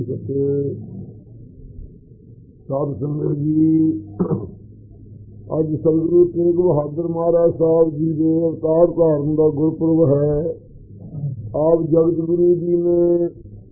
ਸਾਧ ਸੰਗਤ ਜੀ, ਅੱਜ ਸਤਿਗੁਰੂ ਤੇਗ ਬਹਾਦਰ ਮਹਾਰਾਜ ਸਾਹਿਬ ਜੀ ਦੇ ਅਵਤਾਰ ਧਾਰਨ ਦਾ ਗੁਰਪੁਰਬ ਹੈ। ਆਪ ਜਗਤ ਗੁਰੂ ਜੀ ਨੇ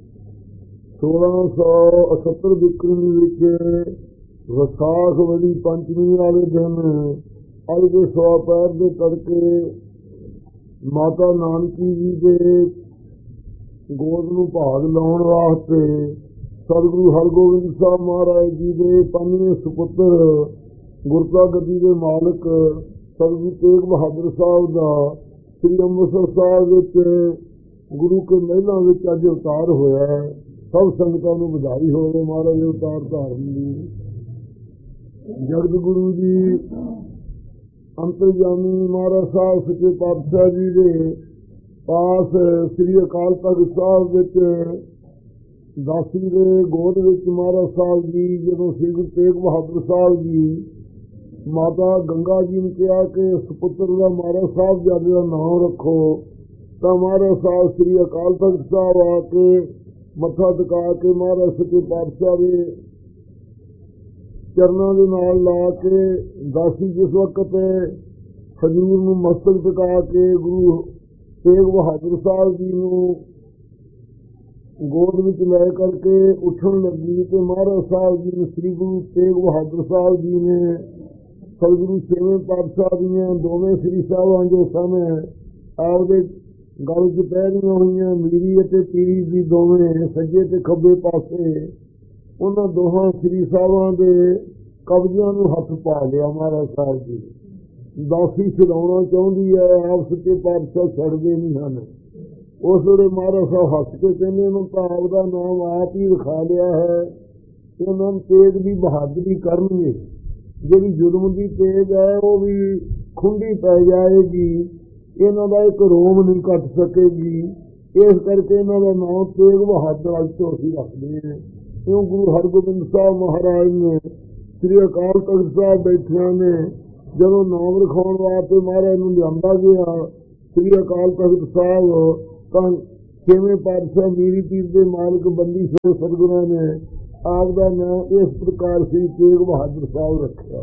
1678 ਬਿਕਰਮੀ ਵਿੱਚ ਵਿਸਾਖ ਵੜੀ ਪੰਚਮੀ ਵਾਲੇ ਦਿਨ ਅੱਜ ਦੇ ਸਵਾ ਪੈਰ ਦੇ ਤੜਕੇ ਮਾਤਾ ਨਾਨਕੀ ਜੀ ਦੇ ਗੋਦ ਨੂੰ ਭਾਗ ਲਾਉਣ ਵਾਸਤੇ ਸਤਿਗੁਰੂ ਹਰਗੋਬਿੰਦ ਸਾਹਿਬ ਮਹਾਰਾਜ ਜੀ ਦੇ ਪੰਜਵੇਂ ਸੁਪੁੱਤਰ ਗੁਰਤਾ ਗੱਦੀ ਦੇ ਮਾਲਕ ਸਤਿਗੁਰੂ ਤੇਗ ਬਹਾਦਰ ਸਾਹਿਬ ਦਾ ਸ੍ਰੀ ਅੰਮ੍ਰਿਤਸਰ ਸਾਹਿਬ ਵਿੱਚ ਗੁਰੂ ਕੇ ਮਹਿਲਾਂ ਵਿੱਚ ਅੱਜ ਅਵਤਾਰ ਹੋਇਆ ਹੈ। ਸਭ ਸੰਗਤਾਂ ਨੂੰ ਵਧਾਈ ਹੋਵੇ ਮਹਾਰਾਜ ਦੇ ਅਵਤਾਰ ਧਾਰਨ ਦੀ। ਜਗਤ ਗੁਰੂ ਜੀ ਅੰਤਰਜਾਮੀ ਮਹਾਰਾਜ ਸਾਹਿਬ ਸੱਚੇ ਪਾਤਸ਼ਾਹ ਜੀ ਦੇ ਪਾਸ ਸ੍ਰੀ ਅਕਾਲ ਤਖ਼ਤ ਸਾਹਿਬ ਵਿੱਚ ਦਾਸੀ ਦੇ ਗੋਦ ਵਿੱਚ ਮਹਾਰਾਜ ਸਾਹਿਬ ਜੀ ਜਦੋਂ ਸ੍ਰੀ ਗੁਰੂ ਤੇਗ ਬਹਾਦਰ ਸਾਹਿਬ ਜੀ ਮਾਤਾ ਗੰਗਾ ਜੀ ਨੂੰ ਕਿਹਾ ਕਿ ਸੁਪੁੱਤਰ ਦਾ ਮਹਾਰਾਜ ਸਾਹਿਬ ਜਾਦੇ ਦਾ ਨਾਮ ਰੱਖੋ, ਤਾਂ ਮਹਾਰਾਜ ਸਾਹਿਬ ਸ੍ਰੀ ਅਕਾਲ ਤਖ਼ਤ ਸਾਹਿਬ ਆ ਕੇ ਮੱਥਾ ਟਿਕਾ ਕੇ ਮਹਾਰਾਜ ਸੱਚੇ ਪਾਤਸ਼ਾਹ ਦੇ ਚਰਨਾਂ ਦੇ ਨਾਲ ਲਾ ਕੇ ਦਾਸੀ ਜਿਸ ਵਕਤ ਹਜ਼ੂਰ ਨੂੰ ਮਸਤਕ ਟਿਕਾ ਕੇ ਗੁਰੂ ਤੇਗ ਬਹਾਦਰ ਸਾਹਿਬ ਜੀ ਨੂੰ ਗੋਦ ਵਿੱਚ ਲੈ ਕਰਕੇ ਉੱਠਣ ਲੱਗੀ ਤੇ ਮਹਾਰਾਜ ਸਾਹਿਬ ਜੀ ਨੂੰ ਸ੍ਰੀ ਗੁਰੂ ਤੇਗ ਬਹਾਦਰ ਸਾਹਿਬ ਜੀ ਨੇ ਸਤਿਗੁਰੂ ਛੇਵੇਂ ਪਾਤਸ਼ਾਹ ਦੀਆਂ ਦੋਵੇਂ ਸ੍ਰੀ ਸਾਹਿਬਾਂ ਜੋ ਸਨ ਆਪਦੇ ਗਲ 'ਚ ਪਹਿਰੀਆਂ ਹੋਈਆਂ ਮੀਰੀ ਅਤੇ ਪੀਰੀ ਦੀ ਦੋਵੇਂ ਸੱਜੇ ਤੇ ਖੱਬੇ ਪਾਸੇ ਉਹਨਾਂ ਦੋਹਾਂ ਸ੍ਰੀ ਸਾਹਿਬਾਂ ਦੇ ਕਬਜ਼ਿਆਂ ਨੂੰ ਹੱਥ ਪਾ ਲਿਆ। ਮਹਾਰਾਜ ਸਾਹਿਬ ਜੀ ਦਾਸੀ ਛਡਾਉਣਾ ਚਾਹੁੰਦੀ ਹੈ, ਆਪ ਸੱਚੇ ਪਾਤਸ਼ਾਹ ਛੱਡਦੇ ਨਹੀਂ ਹਨ। ਉਸ ਵੇਲੇ ਮਹਾਰਾਜ ਸਾਹਿਬ ਹੱਸ ਕੇ ਕਹਿੰਦੇ ਉਹਨੂੰ ਤਾਂ ਆਪਦਾ ਨਾਮ ਆਪ ਹੀ ਵਿਖਾ ਲਿਆ ਹੈ, ਇਹਨਾਂ ਨੂੰ ਤੇਗ ਦੀ ਬਹਾਦਰੀ ਕਰਨਗੇ। ਜਿਹੜੀ ਜ਼ੁਲਮ ਦੀ ਤੇਗ ਹੈ ਉਹ ਵੀ ਖੁੰਡੀ ਪੈ ਜਾਏਗੀ, ਇਹਨਾਂ ਦਾ ਇੱਕ ਰੋਮ ਨਹੀਂ ਕੱਟ ਸਕੇਗੀ। ਇਸ ਕਰਕੇ ਇਹਨਾਂ ਦਾ ਨਾਮ ਤੇਗ ਬਹਾਦਰ ਅੱਜ ਤੋਂ ਅਸੀਂ ਰੱਖਦੇ ਹਾਂ। ਕਿਉਂ ਗੁਰੂ ਹਰਗੋਬਿੰਦ ਸਾਹਿਬ ਮਹਾਰਾਜ ਨੇ ਸ੍ਰੀ ਅਕਾਲ ਤਖ਼ਤ ਸਾਹਿਬ ਬੈਠਿਆਂ ਨੇ ਜਦੋਂ ਨਾਮ ਰਖਾਉਣ ਵਾਸਤੇ ਮਹਾਰਾਜ ਨੂੰ ਲਿਆਂਦਾ ਗਿਆ ਸ੍ਰੀ ਅਕਾਲ ਤਖ਼ਤ ਸਾਹਿਬ, ਤਾਂ ਛੇਵੇਂ ਪਾਤਸ਼ਾਹ ਮੀਰੀ ਪੀਰ ਦੇ ਮਾਲਕ ਬੰਦੀ ਸਿੰਘ ਸਤਿਗੁਰਾਂ ਨੇ ਆਪ ਦਾ ਨਾਮ ਇਸ ਪ੍ਰਕਾਰ ਸ੍ਰੀ ਤੇਗ ਬਹਾਦਰ ਸਾਹਿਬ ਰੱਖਿਆ।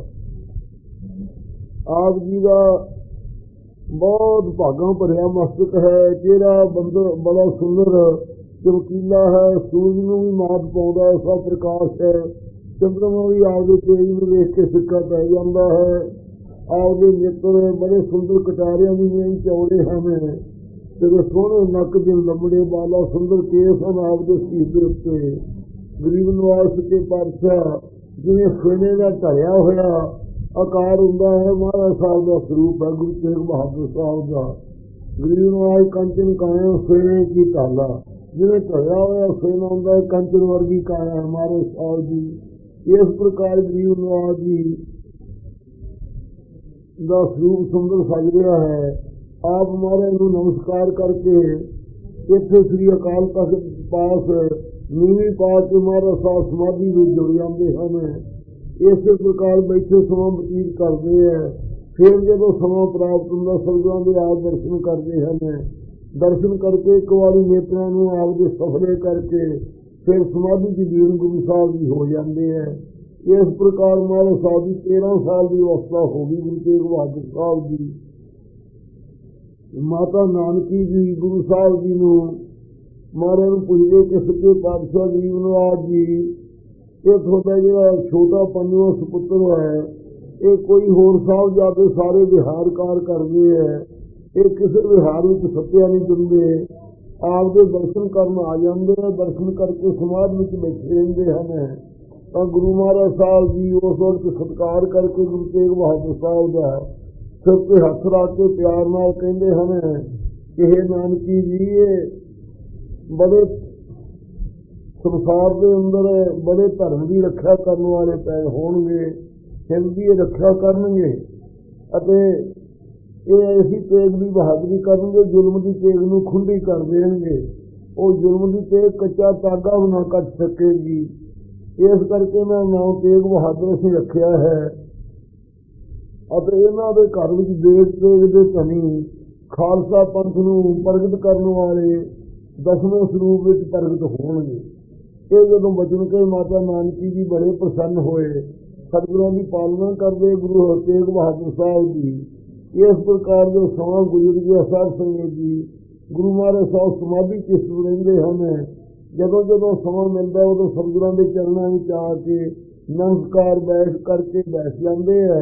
ਆਪ ਜੀ ਦਾ ਬਹੁਤ ਭਾਗਾਂ ਭਰਿਆ ਮਸਤਕ ਹੈ, ਚਿਹਰਾ ਬੜਾ ਸੁੰਦਰ ਚਮਕੀਲਾ ਹੈ, ਸੂਰਜ ਨੂੰ ਵੀ ਮਾਤ ਪਾਉਂਦਾ ਐਸਾ ਪ੍ਰਕਾਸ਼ ਹੈ। ਚੰਦਰਮਾ ਵੀ ਆਪਦੇ ਤੇਜ ਨੂੰ ਵੇਖ ਕੇ ਸਿੱਕਾ ਪੈ ਜਾਂਦਾ ਹੈ। ਆਪਦੇ ਨੇਤਰ ਬੜੇ ਸੁੰਦਰ ਕਟਾਰਿਆਂ ਦੀ ਵੇਈ ਚੌੜੇ ਹਨ ਤੇ ਸੋਹਣੇ ਨੱਕ ਦੇ ਲੰਬੜੇ ਬਾਲਾ ਸੁੰਦਰ ਕੇਸ ਹਨ ਆਪਦੇ ਸੀਸ ਦੇ ਉੱਤੇ। ਗਰੀਬ ਨਵਾਜ਼ ਸੱਚੇ ਪਾਤਸ਼ਾਹ ਜਿਵੇਂ ਸੋਨੇ ਦਾ ਢਲਿਆ ਹੋਇਆ ਆਕਾਰ ਹੁੰਦਾ ਹੈ, ਮਹਾਰਾਜ ਸਾਹਿਬ ਦਾ ਸਰੂਪ ਹੈ ਗੁਰੂ ਤੇਗ ਬਹਾਦਰ ਸਾਹਿਬ ਦਾ। ਗਰੀਬ ਨਵਾਜ਼ ਕੰਚਨ ਕਾਇਆ ਸੋਨੇ ਕੀ ਢਾਲਾ, ਜਿਵੇਂ ਢਲਿਆ ਹੋਇਆ ਸੋਨਾ ਹੁੰਦਾ ਕੰਚਨ ਵਰਗੀ ਕਾਇਆ ਹੈ ਮਹਾਰਾਜ ਸਾਹਿਬ ਦੀ। ਇਸ ਪ੍ਰਕਾਰ ਗਰੀਬ ਨਵਾਜ਼ ਜੀ ਦਾ ਸਰੂਪ ਸੁੰਦਰ ਸਜ ਰਿਹਾ ਹੈ। ਆਪ ਮਹਾਰਾਜ ਨੂੰ ਨਮਸਕਾਰ ਕਰਕੇ ਇੱਥੇ ਸ੍ਰੀ ਅਕਾਲ ਤਖ਼ਤ ਪਾਸ ਨੀਵੀਂ ਪਾ ਕੇ ਮਹਾਰਾਜ ਸਾਹਿਬ ਸਮਾਧੀ ਵਿੱਚ ਜੁੜ ਜਾਂਦੇ ਹਨ। ਇਸੇ ਪ੍ਰਕਾਰ ਬੈਠੇ ਸਮਾਂ ਬਤੀਤ ਕਰਦੇ ਹੈ। ਫਿਰ ਜਦੋਂ ਸਮਾਂ ਪ੍ਰਾਪਤ ਹੁੰਦਾ ਸਤਿਗੁਰਾਂ ਦੇ ਆਪ ਦਰਸ਼ਨ ਕਰਦੇ ਹਨ। ਦਰਸ਼ਨ ਕਰਕੇ ਇੱਕ ਵਾਰੀ ਨੇਤਰਾਂ ਨੂੰ ਆਪਦੇ ਸਫਲੇ ਕਰਕੇ ਫਿਰ ਸਮਾਧੀ ਦੀ ਜੀਵਨ ਗੁਰੂ ਸਾਹਿਬ ਜੀ ਹੋ ਜਾਂਦੇ ਹੈ। ਇਸ ਪ੍ਰਕਾਰ ਮਹਾਰਾਜ ਸਾਹਿਬ ਦੀ 13 ਸਾਲ ਦੀ ਅਵਸਥਾ ਹੋ ਗਈ। ਗੁਰੂ ਤੇਗ ਬਹਾਦਰ ਸਾਹਿਬ ਜੀ ਮਾਤਾ ਨਾਨਕੀ ਜੀ ਗੁਰੂ ਸਾਹਿਬ ਜੀ ਨੂੰ ਮਹਾਰਾਜ ਨੂੰ ਪੁੱਛਦੇ ਕਿ ਸੱਚੇ ਪਾਤਸ਼ਾਹ ਗਰੀਬ ਨਵਾਜ਼ ਜੀ, ਇਹ ਤੁਹਾਡਾ ਜਿਹੜਾ ਛੋਟਾ ਪੰਜਵਾਂ ਸੁਪੁੱਤਰ ਹੈ, ਇਹ ਕੋਈ ਹੋਰ ਸਾਹਿਬਜ਼ਾਦੇ ਸਾਰੇ ਵਿਹਾਰਕਾਰ ਕਰਦੇ ਹੈ, ਇਹ ਕਿਸੇ ਵਿਹਾਰ ਵਿੱਚ ਸੱਤਿਆ ਨਹੀਂ ਦਿੰਦੇ, ਆਪਦੇ ਦਰਸ਼ਨ ਕਰਨ ਆ ਜਾਂਦੇ ਆ, ਦਰਸ਼ਨ ਕਰਕੇ ਸਮਾਧ ਵਿੱਚ ਬੈਠੇ ਰਹਿੰਦੇ ਹਨ। ਤਾਂ ਗੁਰੂ ਮਹਾਰਾਜ ਸਾਹਿਬ ਜੀ ਉਸ ਵਕਤ ਸਤਿਕਾਰ ਕਰਕੇ ਗੁਰੂ ਤੇਗ ਬਹਾਦਰ ਸਾਹਿਬ ਦਾ ਸਿਰ ਤੇ ਹੱਥ ਰੱਖ ਕੇ ਪਿਆਰ ਨਾਲ ਕਹਿੰਦੇ ਹਨ ਕਿ ਇਹ ਨਾਨਕੀ ਜੀ, ਇਹ ਬੜੇ ਸੰਸਾਰ ਦੇ ਅੰਦਰ ਬੜੇ ਧਰਮ ਦੀ ਰੱਖਿਆ ਕਰਨ ਵਾਲੇ ਪੈ ਹੋਣਗੇ, ਹਿੰਦ ਦੀ ਰੱਖਿਆ ਕਰਨਗੇ ਅਤੇ ਇਹ ਐਸੀ ਤੇਗ ਦੀ ਬਹਾਦਰੀ ਕਰਨਗੇ, ਜ਼ੁਲਮ ਦੀ ਤੇਗ ਨੂੰ ਖੁੰਡੀ ਕਰ ਦੇਣਗੇ। ਉਹ ਜ਼ੁਲਮ ਦੀ ਤੇਗ ਕੱਚਾ ਤਾਗਾ ਵੀ ਨਾ ਕੱਟ ਸਕੇਗੀ। ਇਸ ਕਰਕੇ ਮੈਂ ਨਾਮ ਤੇਗ ਬਹਾਦਰ ਅਸੀਂ ਰੱਖਿਆ ਹੈ ਅਤੇ ਇਹਨਾਂ ਦੇ ਘਰ ਵਿੱਚ ਦੇਸ਼ ਤੇਗ ਦੇ ਧਨੀ ਖਾਲਸਾ ਪੰਥ ਨੂੰ ਪ੍ਰਗਟ ਕਰਨ ਵਾਲੇ ਦਸਵੇਂ ਸਰੂਪ ਵਿੱਚ ਪ੍ਰਗਟ ਹੋਣਗੇ। ਇਹ ਜਦੋਂ ਬਚਨ ਕੇ ਮਾਤਾ ਨਾਨਕੀ ਜੀ ਬੜੇ ਪ੍ਰਸੰਨ ਹੋਏ, ਸਤਿਗੁਰਾਂ ਦੀ ਪਾਲਣਾ ਕਰਦੇ ਗੁਰੂ ਹਰ ਤੇਗ ਬਹਾਦਰ ਸਾਹਿਬ ਜੀ। ਇਸ ਪ੍ਰਕਾਰ ਜੋ ਸਮਾਂ ਗੁਜ਼ਰ ਗਿਆ ਸਾਧ ਸੰਗਤ ਜੀ, ਗੁਰੂ ਮਹਾਰਾਜ ਸਾਹਿਬ ਸਮਾਧੀ ਚਿੱਤ ਰਹਿੰਦੇ ਹਨ। ਜਦੋਂ ਜਦੋਂ ਸਮਾਂ ਮਿਲਦਾ ਉਦੋਂ ਸਤਿਗੁਰਾਂ ਦੇ ਚਰਨਾਂ ਵਿੱਚ ਆ ਕੇ ਨਮਸਕਾਰ ਬੈਠ ਕਰਕੇ ਬੈਠ ਜਾਂਦੇ ਹੈ।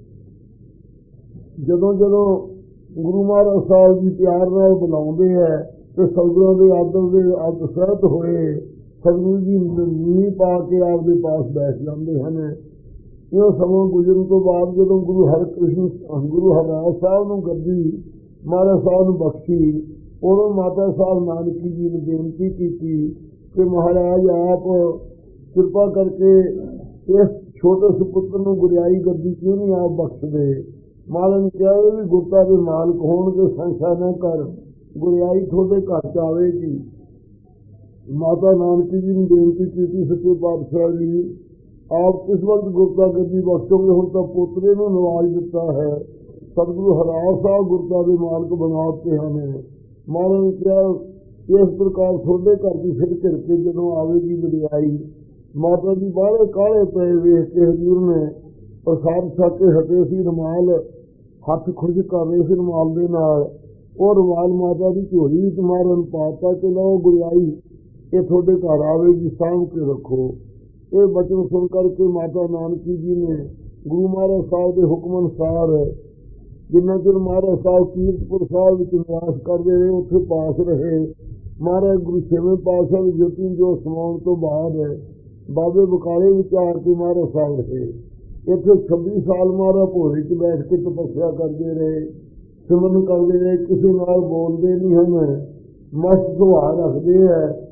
ਜਦੋਂ ਜਦੋਂ ਗੁਰੂ ਮਹਾਰਾਜ ਸਾਹਿਬ ਜੀ ਪਿਆਰ ਨਾਲ ਬੁਲਾਉਂਦੇ ਹੈ ਤੇ ਸਤਿਗੁਰਾਂ ਦੇ ਆਦਰ ਦੇ ਅੱਗ ਸਹਿਤ ਹੋਏ ਸਤਿਗੁਰੂ ਜੀ ਨੀਂਹ ਪਾ ਕੇ ਆਪਦੇ ਪਾਸ ਬੈਠ ਜਾਂਦੇ ਹਨ। ਇਹ ਸਮਾਂ ਗੁਜ਼ਰਨ ਤੋਂ ਬਾਅਦ ਜਦੋਂ ਗੁਰੂ ਹਰਿਰਾਏ ਸਾਹਿਬ ਨੂੰ ਗੱਦੀ ਮਹਾਰਾਜ ਸਾਹਿਬ ਨੂੰ ਬਖਸ਼ੀ, ਉਦੋਂ ਮਾਤਾ ਸਾਹਿਬ ਨਾਨਕੀ ਜੀ ਨੂੰ ਬੇਨਤੀ ਕੀਤੀ ਕਿ ਮਹਾਰਾਜ ਆਪ ਕਿਰਪਾ ਕਰਕੇ ਇਸ ਛੋਟੇ ਸੁਪੁੱਤਰ ਨੂੰ ਗੁਰਿਆਈ ਗੱਦੀ ਕਿਉਂ ਨਹੀਂ ਆਪ ਬਖਸ਼ਦੇ। ਮਹਾਰਾਜ ਨੇ ਕਿਹਾ ਇਹ ਵੀ ਗੁਰਤਾ ਦੇ ਮਾਲਕ ਹੋਣਗੇ, ਸੰਸ਼ਾ ਨਾ ਕਰ, ਗੁਰਿਆਈ ਤੁਹਾਡੇ ਘਰ ਚ ਆਵੇਗੀ। ਮਾਤਾ ਨਾਨਕੀ ਜੀ ਨੂੰ ਬੇਨਤੀ ਕੀਤੀ, ਸੱਚੇ ਪਾਤਸ਼ਾਹ ਜੀ ਆਪ ਕਿਸ ਵਕਤ ਗੁਰਤਾ ਗੱਦੀ ਬਖਸ਼ੋਗੇ, ਹੁਣ ਤਾਂ ਪੋਤਰੇ ਨੂੰ ਨਵਾਜ ਦਿੱਤਾ ਹੈ। ਸਤਿਗੁਰੂ ਹਰਿਰਾਏ ਸਾਹਿਬ ਗੁਰਤਾ ਦੇ ਮਾਲਕ ਬਣਾ ਦਿੱਤੇ ਹਨ। ਮਹਾਰਾਜ ਨੇ ਕਿਹਾ ਇਸ ਪ੍ਰਕਾਰ ਤੁਹਾਡੇ ਘਰ ਦੀ ਫਿਰ ਘਿਰ ਕੇ ਜਦੋਂ ਆਵੇਗੀ ਵਡਿਆਈ। ਮਾਤਾ ਜੀ ਬਾਹਲੇ ਕਾਹਲੇ ਪਏ ਵੇਖ ਕੇ ਹਜ਼ੂਰ ਨੇ ਪ੍ਰਸਾਦ ਛਕ ਕੇ ਹਟੇ ਸੀ, ਰੁਮਾਲ ਹੱਥ ਖੁਰਜ ਕਰ ਰਹੇ ਸੀ ਰੁਮਾਲ ਦੇ ਨਾਲ। ਉਹ ਰੁਮਾਲ ਮਾਤਾ ਦੀ ਝੋਲੀ ਵਿੱਚ ਮਹਾਰਾਜ ਨੂੰ ਪਾਤਾ ਕਿ ਲਓ ਗੁਰਿਆਈ ਇਹ ਤੁਹਾਡੇ ਘਰ ਆਵੇਗੀ, ਸਾਂਭ ਕੇ ਰੱਖੋ। ਇਹ ਬਚਨ ਸੁਣ ਕਰਕੇ ਮਾਤਾ ਨਾਨਕੀ ਜੀ ਨੇ ਗੁਰੂ ਮਹਾਰਾਜ ਸਾਹਿਬ ਦੇ ਹੁਕਮ ਅਨੁਸਾਰ ਜਿੰਨਾ ਚਿਰ ਮਹਾਰਾਜ ਸਾਹਿਬ ਕੀਰਤਪੁਰ ਸਾਹਿਬ ਵਿੱਚ ਨਿਵਾਸ ਕਰਦੇ ਰਹੇ ਉੱਥੇ ਪਾਸ ਰਹੇ। ਮਹਾਰਾਜ ਗੁਰੂ ਛੇਵੇਂ ਪਾਤਸ਼ਾਹ ਦੀ ਜੋਤੀ ਜੋ ਸਮਾਉਣ ਤੋਂ ਬਾਅਦ ਬਾਬੇ ਬਕਾਲੇ ਵਿੱਚ ਆ ਕੇ ਮਹਾਰਾਜ ਸਾਹਿਬ ਰਹੇ। ਇੱਥੇ 26 ਸਾਲ ਮਹਾਰਾਜ ਭੋਰੇ 'ਚ ਬੈਠ ਕੇ ਤਪੱਸਿਆ ਕਰਦੇ ਰਹੇ, ਸਿਮਰਨ ਕਰਦੇ ਰਹੇ, ਕਿਸੇ ਨਾਲ ਬੋਲਦੇ ਨਹੀਂ ਹਨ, ਮਸਤ ਸੁਭਾਅ ਰੱਖਦੇ ਹੈ।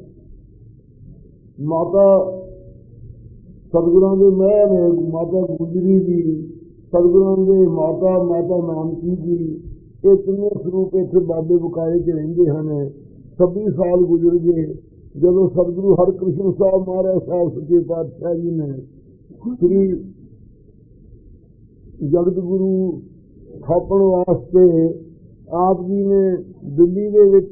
ਮਾਤਾ ਸਤਿਗੁਰਾਂ ਦੇ ਮਹਿਲ ਹੈ, ਮਾਤਾ ਗੁਜਰੀ ਜੀ, ਸਤਿਗੁਰਾਂ ਦੇ ਮਾਤਾ ਨਾਨਕੀ ਜੀ, ਇਹ ਤਿੰਨੇ ਸਰੂਪ ਇੱਥੇ ਬਾਬੇ ਬਕਾਲੇ 'ਚ ਰਹਿੰਦੇ ਹਨ। 26 ਸਾਲ ਗੁਜ਼ਰ ਗਏ ਜਦੋਂ ਸਤਿਗੁਰੂ ਹਰਿਕ੍ਰਿਸ਼ਨ ਸਾਹਿਬ ਮਹਾਰਾਜ ਸਾਹਿਬ ਸੱਚੇ ਪਾਤਸ਼ਾਹ ਜੀ ਨੇ ਸ੍ਰੀ ਜਗਤ ਗੁਰੂ ਥਾਪਣ ਵਾਸਤੇ ਆਪ ਜੀ ਨੇ ਦਿੱਲੀ ਦੇ ਵਿੱਚ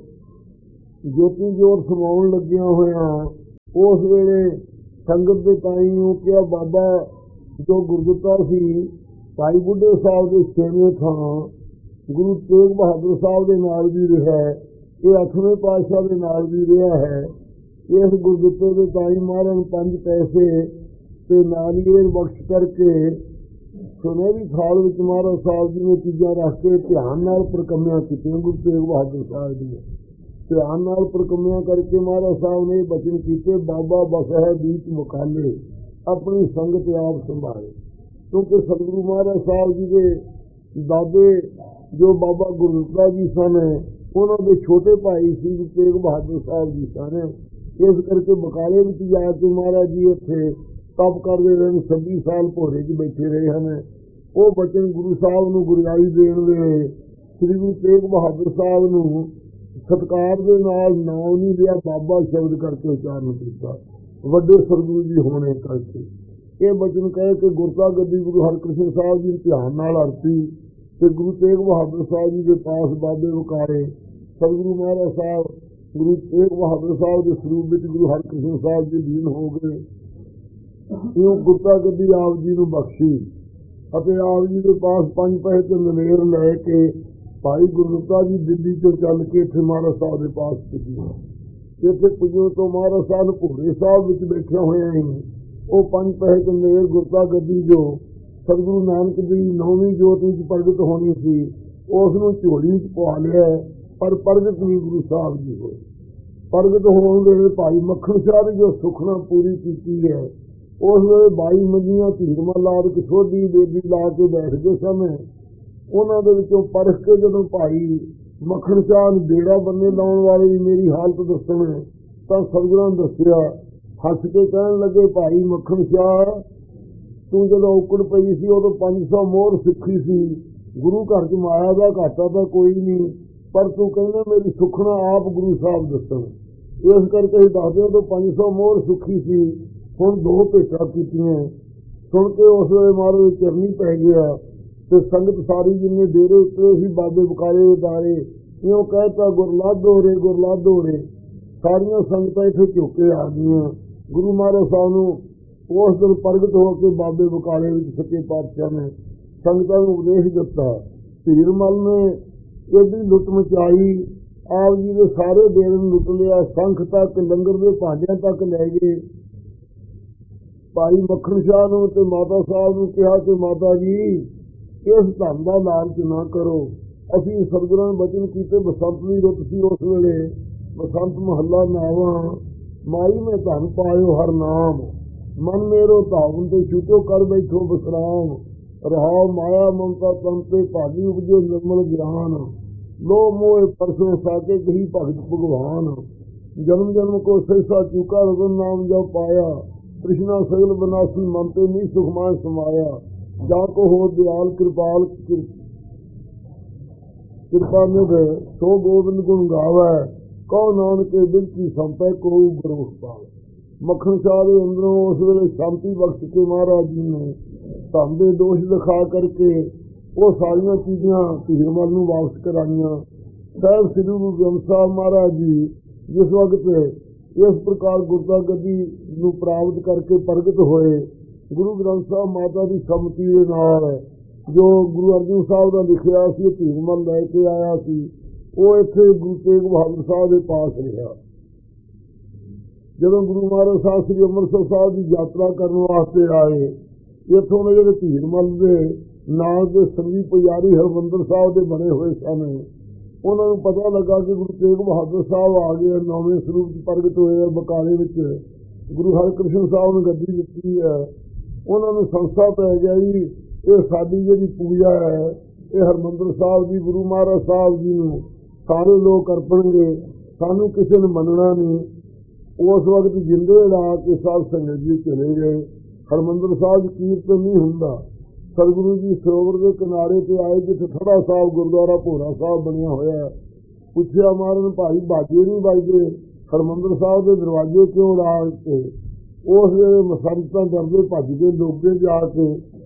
ਜੋਤੀ ਜੋਤ ਸਮਾਉਣ ਲੱਗਿਆ ਹੋਇਆ। ਉਸ ਵੇਲੇ ਸੰਗਤ ਦੇ ਤਾਈ ਨੂੰ ਕਿਹਾ ਬਾਬਾ ਜੋ ਗੁਰਦੁੱਤਾ ਸੀ ਭਾਈ ਬੁੱਢੇ ਸਾਹਿਬ ਦੇ 6ਵੇਂ ਥਾਂ ਗੁਰੂ ਤੇਗ ਬਹਾਦਰ ਸਾਹਿਬ ਦੇ ਨਾਲ ਵੀ ਰਿਹਾ, ਇਹ 8ਵੇਂ ਪਾਤਸ਼ਾਹ ਦੇ ਨਾਲ ਵੀ ਰਿਹਾ ਹੈ। ਇਸ ਗੁਰਦੁੱਤੇ ਦੇ ਤਾਈ ਮਹਾਰਾਜ ਨੂੰ 5 ਪੈਸੇ ਤੇ ਨਾਲੀਏ ਬਖਸ਼ ਕਰਕੇ ਸੁਨਹਿਰੀ ਥਾਲ ਵਿੱਚ ਮਹਾਰਾਜ ਸਾਹਿਬ ਜੀ ਨੇ ਚੀਜ਼ਾਂ ਰੱਖ ਕੇ ਧਿਆਨ ਨਾਲ ਪ੍ਰਕੰਮਿਆਂ ਕੀਤੀਆਂ। ਗੁਰੂ ਤੇਗ ਬਹਾਦਰ ਸਾਹਿਬ ਜੀ ਧਿਆਨ ਨਾਲ ਪ੍ਰਕੰਮਿਆਂ ਕਰਕੇ ਮਹਾਰਾਜ ਸਾਹਿਬ ਨੇ ਬਚਨ ਕੀਤੇ, ਬਾਬਾ ਬਸਹਿ ਬੀਚ ਮੁਕਾਲੇ, ਆਪਣੀ ਸੰਗਤ ਆਪ ਸੰਭਾਲੇ। ਕਿਉਂਕਿ ਸਤਿਗੁਰੂ ਮਹਾਰਾਜ ਸਾਹਿਬ ਜੀ ਦੇ ਦਾਦੇ ਜੋ ਬਾਬਾ ਗੁਰਦਿੱਤਾ ਜੀ ਸਨ, ਉਹਨਾਂ ਦੇ ਛੋਟੇ ਭਾਈ ਸੀ ਤੇਗ ਬਹਾਦਰ ਸਾਹਿਬ ਜੀ ਸਨ। ਇਸ ਕਰਕੇ ਬਕਾਲੇ ਵਿੱਚ ਜਾ ਕੇ ਮਹਾਰਾਜ ਜੀ ਇੱਥੇ ਤਪ ਕਰਦੇ ਰਹੇ, 26 ਸਾਲ ਭੋਰੇ 'ਚ ਬੈਠੇ ਰਹੇ ਹਨ। ਉਹ ਬਚਨ ਗੁਰੂ ਸਾਹਿਬ ਨੂੰ ਗੁਰਿਆਈ ਦੇਣ ਵੇਲੇ ਸ੍ਰੀ ਗੁਰੂ ਤੇਗ ਬਹਾਦਰ ਸਾਹਿਬ ਨੂੰ ਸਤਿਕਾਰ ਦੇ ਨਾਲ ਨਾਮ ਨਹੀਂ ਲਿਆ, ਬਾਬਾ ਸ਼ਬਦ ਕਰਕੇ ਉਚਾਰਨ ਕੀਤਾ, ਵੱਡੇ ਸਤਿਗੁਰੂ ਜੀ ਹੋਣੇ ਕਰਕੇ। ਇਹ ਬਚਨ ਕਹੇ ਕਿ ਗੁਰਤਾ ਗੱਦੀ ਗੁਰੂ ਹਰਿਕ੍ਰਿਸ਼ਨ ਸਾਹਿਬ ਜੀ ਧਿਆਨ ਨਾਲ ਅਰਪੀ ਤੇ ਗੁਰੂ ਤੇਗ ਬਹਾਦਰ ਸਾਹਿਬ ਜੀ ਦੇ ਪਾਸ ਬਾਬੇ ਬਕਾਲੇ ਸਤਿਗੁਰੂ ਮਹਾਰਾਜ ਸਾਹਿਬ ਗੁਰੂ ਤੇਗ ਬਹਾਦਰ ਸਾਹਿਬ ਦੇ ਸਰੂਪ ਵਿੱਚ ਗੁਰੂ ਹਰਿਕ੍ਰਿਸ਼ਨ ਸਾਹਿਬ ਜੀ ਲੀਨ ਹੋ ਗਏ। ਇਹ ਗੁਰਤਾ ਗੱਦੀ ਆਪ ਜੀ ਨੂੰ ਬਖਸ਼ੀ ਅਤੇ ਆਪ ਜੀ ਦੇ ਪਾਸ 5 ਪੈਸੇ ਤੇ ਨਵੇਰ ਲੈ ਕੇ ਭਾਈ ਗੁਰਦਿੱਤਾ ਜੀ ਦਿੱਲੀ ਤੋਂ ਚੱਲ ਕੇ ਇੱਥੇ ਮਹਾਰਾਜ ਸਾਹਿਬ ਦੇ ਪਾਸ ਪੁੱਜੇ। ਇੱਥੇ ਪੁੱਜੋ ਤੋਂ ਮਹਾਰਾਜ ਸਾਹਿਬ ਭੋਰੇ ਸਾਹਿਬ ਵਿੱਚ ਬੈਠਿਆ ਹੋਇਆ ਸੀ। ਉਹ 5 ਪੈਸੇ ਤੇ ਨਵੇਰ ਗੁਰਤਾ ਗੱਦੀ ਜੋ ਸਤਿਗੁਰੂ ਨਾਨਕ ਦੀ 9ਵੀਂ ਜੋਤ ਵਿੱਚ ਪ੍ਰਗਟ ਹੋਣੀ ਸੀ, ਉਸ ਨੂੰ ਝੋਲੀ 'ਚ ਪਵਾ ਲਿਆ, ਪਰ ਪ੍ਰਗਟ ਨਹੀਂ ਗੁਰੂ ਸਾਹਿਬ ਜੀ ਹੋਏ। ਪ੍ਰਗਟ ਹੋਣ ਦੇ ਭਾਈ ਮੱਖਣ ਸ਼ਾਹ ਦੀ ਜੋ ਸੁਖਨਾ ਪੂਰੀ ਕੀਤੀ ਹੈ, ਉਸ ਵੇਲੇ 22 ਮੰਜੀਆਂ ਧੀਰਮਾ ਲਾ ਕੇ ਛੋਟੀ ਬੇਦੀ ਲਾ ਕੇ ਬੈਠਦੇ ਸਨ। ਉਹਨਾਂ ਦੇ ਵਿੱਚੋਂ ਪਰਖ ਕੇ ਜਦੋਂ ਭਾਈ ਮੱਖਣ ਸ਼ਾਹ ਨੂੰ ਬੇੜਾ ਬੰਨੇ ਲਾਉਣ ਵਾਲੇ ਦੀ ਮੇਰੀ ਹਾਲਤ ਦੱਸਣ ਤਾਂ ਸਤਿਗੁਰਾਂ ਨੇ ਦੱਸਿਆ, ਹੱਸ ਕੇ ਕਹਿਣ ਲੱਗੇ, ਭਾਈ ਮੱਖਣ ਸ਼ਾਹ ਤੂੰ ਜਦੋਂ ਔਕੜ ਪਈ ਸੀ ਉਦੋਂ 500 ਮੋਹਰ ਸਿੱਖੀ ਸੀ, ਗੁਰੂ ਘਰ 'ਚ ਮਾਇਆ ਦਾ ਘਾਟਾ ਤਾਂ ਕੋਈ ਨਹੀਂ, ਪਰ ਤੂੰ ਕਹਿੰਦਾ ਮੇਰੀ ਸੁਖਣਾ ਆਪ ਗੁਰੂ ਸਾਹਿਬ ਦੱਸਣ। ਇਸ ਕਰਕੇ ਅਸੀਂ ਦੱਸਦੇ ਉਦੋਂ 500 ਮੋਹਰ ਸਿੱਖੀ ਸੀ, ਹੁਣ 2 ਭੇਟਾਂ ਕੀਤੀਆਂ। ਸੁਣ ਕੇ ਉਸ ਵੇਲੇ ਮਹਾਰਾਜ ਚਰਨੀ ਪੈ ਗਿਆ ਤੇ ਸੰਗਤ ਸਾਰੀ ਜਿੰਨੇ ਡੇਰੇ ਉਤਰੇ ਸੀ ਬਾਬੇ ਬਕਾਲੇ ਦੇ ਦਾਰੇ ਇਉਂ ਕਹਿਤਾ ਗੁਰਲਾਧੋ ਰੇ ਗੁਰਲਾਧੋ ਰੇ। ਸਾਰੀਆਂ ਸੰਗਤਾਂ ਇੱਥੇ ਝੁਕੇ ਆ ਗਈਆਂ। ਗੁਰੂ ਮਹਾਰਾਜ ਸਾਹਿਬ ਨੂੰ ਉਸ ਦਿਨ ਪ੍ਰਗਟ ਹੋ ਕੇ ਬਾਬੇ ਬਕਾਲੇ ਵਿੱਚ ਸੱਚੇ ਪਾਤਸ਼ਾਹ ਨੇ ਸੰਗਤਾਂ ਨੂੰ ਉਪਦੇਸ਼ ਦਿੱਤਾ। ਧੀਰਮਲ ਨੇ ਇਹਦੀ ਲੁੱਟ ਮਚਾਈ, ਆਪ ਜੀ ਦੇ ਸਾਰੇ ਡੇਰੇ ਨੂੰ ਲੁੱਟ ਲਿਆ, ਸੰਖ ਤੱਕ, ਲੰਗਰ ਦੇ ਭਾਂਡਿਆਂ ਤੱਕ ਲੈ ਗਏ। ਭਾਈ ਮੱਖਣ ਸ਼ਾਹ ਨੂੰ ਤੇ ਮਾਤਾ ਸਾਹਿਬ ਨੂੰ ਕਿਹਾ ਕਿ ਮਾਤਾ ਜੀ ਇਸ ਧਨ ਦਾ ਲਾਲਚ ਨਾ ਕਰੋ। ਅਸੀਂ ਸਤਿਗੁਰਾਂ ਨੇ ਬਚਨ ਕੀਤੇ, ਬਸੰਤ ਦੀ ਰੁੱਤ ਸੀ ਉਸ ਵੇਲੇ, ਬਸੰਤ ਮਹੱਲਾ ਨਾਵਾਂ, ਮਾਈ ਮੈਂ ਧਨ ਪਾਇਓ ਹਰ ਨਾਮ, ਮਨ ਮੇਰੋ ਧਾਵਨ ਤੇ ਛੁਟੋ ਕਰ ਬੈਠੋ ਬਸਰਾਮ, ਰਹਾਉ ਮਾਇਆ ਮਮਤਾ ਤਨ ਤੇ ਭਾਗੀ ਉਪਜੇ ਨਿਰਮਲ ਗਿਆਨ, ਲੋ ਮੋਹ ਪਰਸੋਂ ਸਾਕੇ ਕਹੀ ਭਗਤ ਭਗਵਾਨ, ਜਨਮ ਜਨਮ ਕੋ ਸਹਿਸਾ ਚੁਕਾ ਰਗਨ ਨਾਮ ਜੋ ਪਾਇਆ, कृष्णा सगल बनासी मन ते नहीं सुखमाय समाया, जाको हो दयाल कृपाल कृपा निध सो गोविंद गुण गावै, कहो नानक दिल की संपै को गुरमुख पाल। मक्खन शाह के अंदरों उस वेले शांति बख्श के महाराज जी ने धन के दोष दिखा करके वो सारिया चीज़ां धीरमल नूं वापस कराइयां। साहब श्री गुरु ग्रंथ साहब महाराज जी जिस वक्त इस प्रकार गुरता गद्दी नूं प्राप्त करके प्रगट होए, गुरु ग्रंथ साहब माता की सम्मति के नाल जो गुरु अर्जन साहब का लिखिया सी धीरमल लैके आया सी, वो इत्थे गुरु तेग बहादुर साहब के पास रहा। जदों गुरु महाराज साहब श्री अमृतसर साहब की यात्रा करने वास्ते आए, इत्थों के जिहड़े धीरमल के नाल के संगी पुजारी हरमंदर साहब के बने हुए सन, उन्होंने पता लगा कि गुरु तेग बहादुर साहब आ गए, नौवें स्वरूप प्रगट हुए बकाले में। गुरु हरकृष्ण साहब ने गद्दी दी है, उन्होंने संस्था पै गई ये साडी जिहड़ी पूजा है ये हरमंदर साहब की गुरु महाराज साहब जी नूं सारे लोग अर्पणगे, सानू किसी ने मनना नहीं। उस वक्त जिंदे ला के साध संगत जी चले गए। हरमंदर साहब कीर्तन नहीं हुंदा। सतगुरु जी सरोवर के किनारे पे आए जिथे थड़ा साहब गुरुद्वारा भोरा साहब बनया होया, पुछया महाराज भाई बाजे नहीं बजते, हरमंदर साहब के दरवाजे क्यों ला के? उस वेले संगतां डरदे भज के लोगे जाके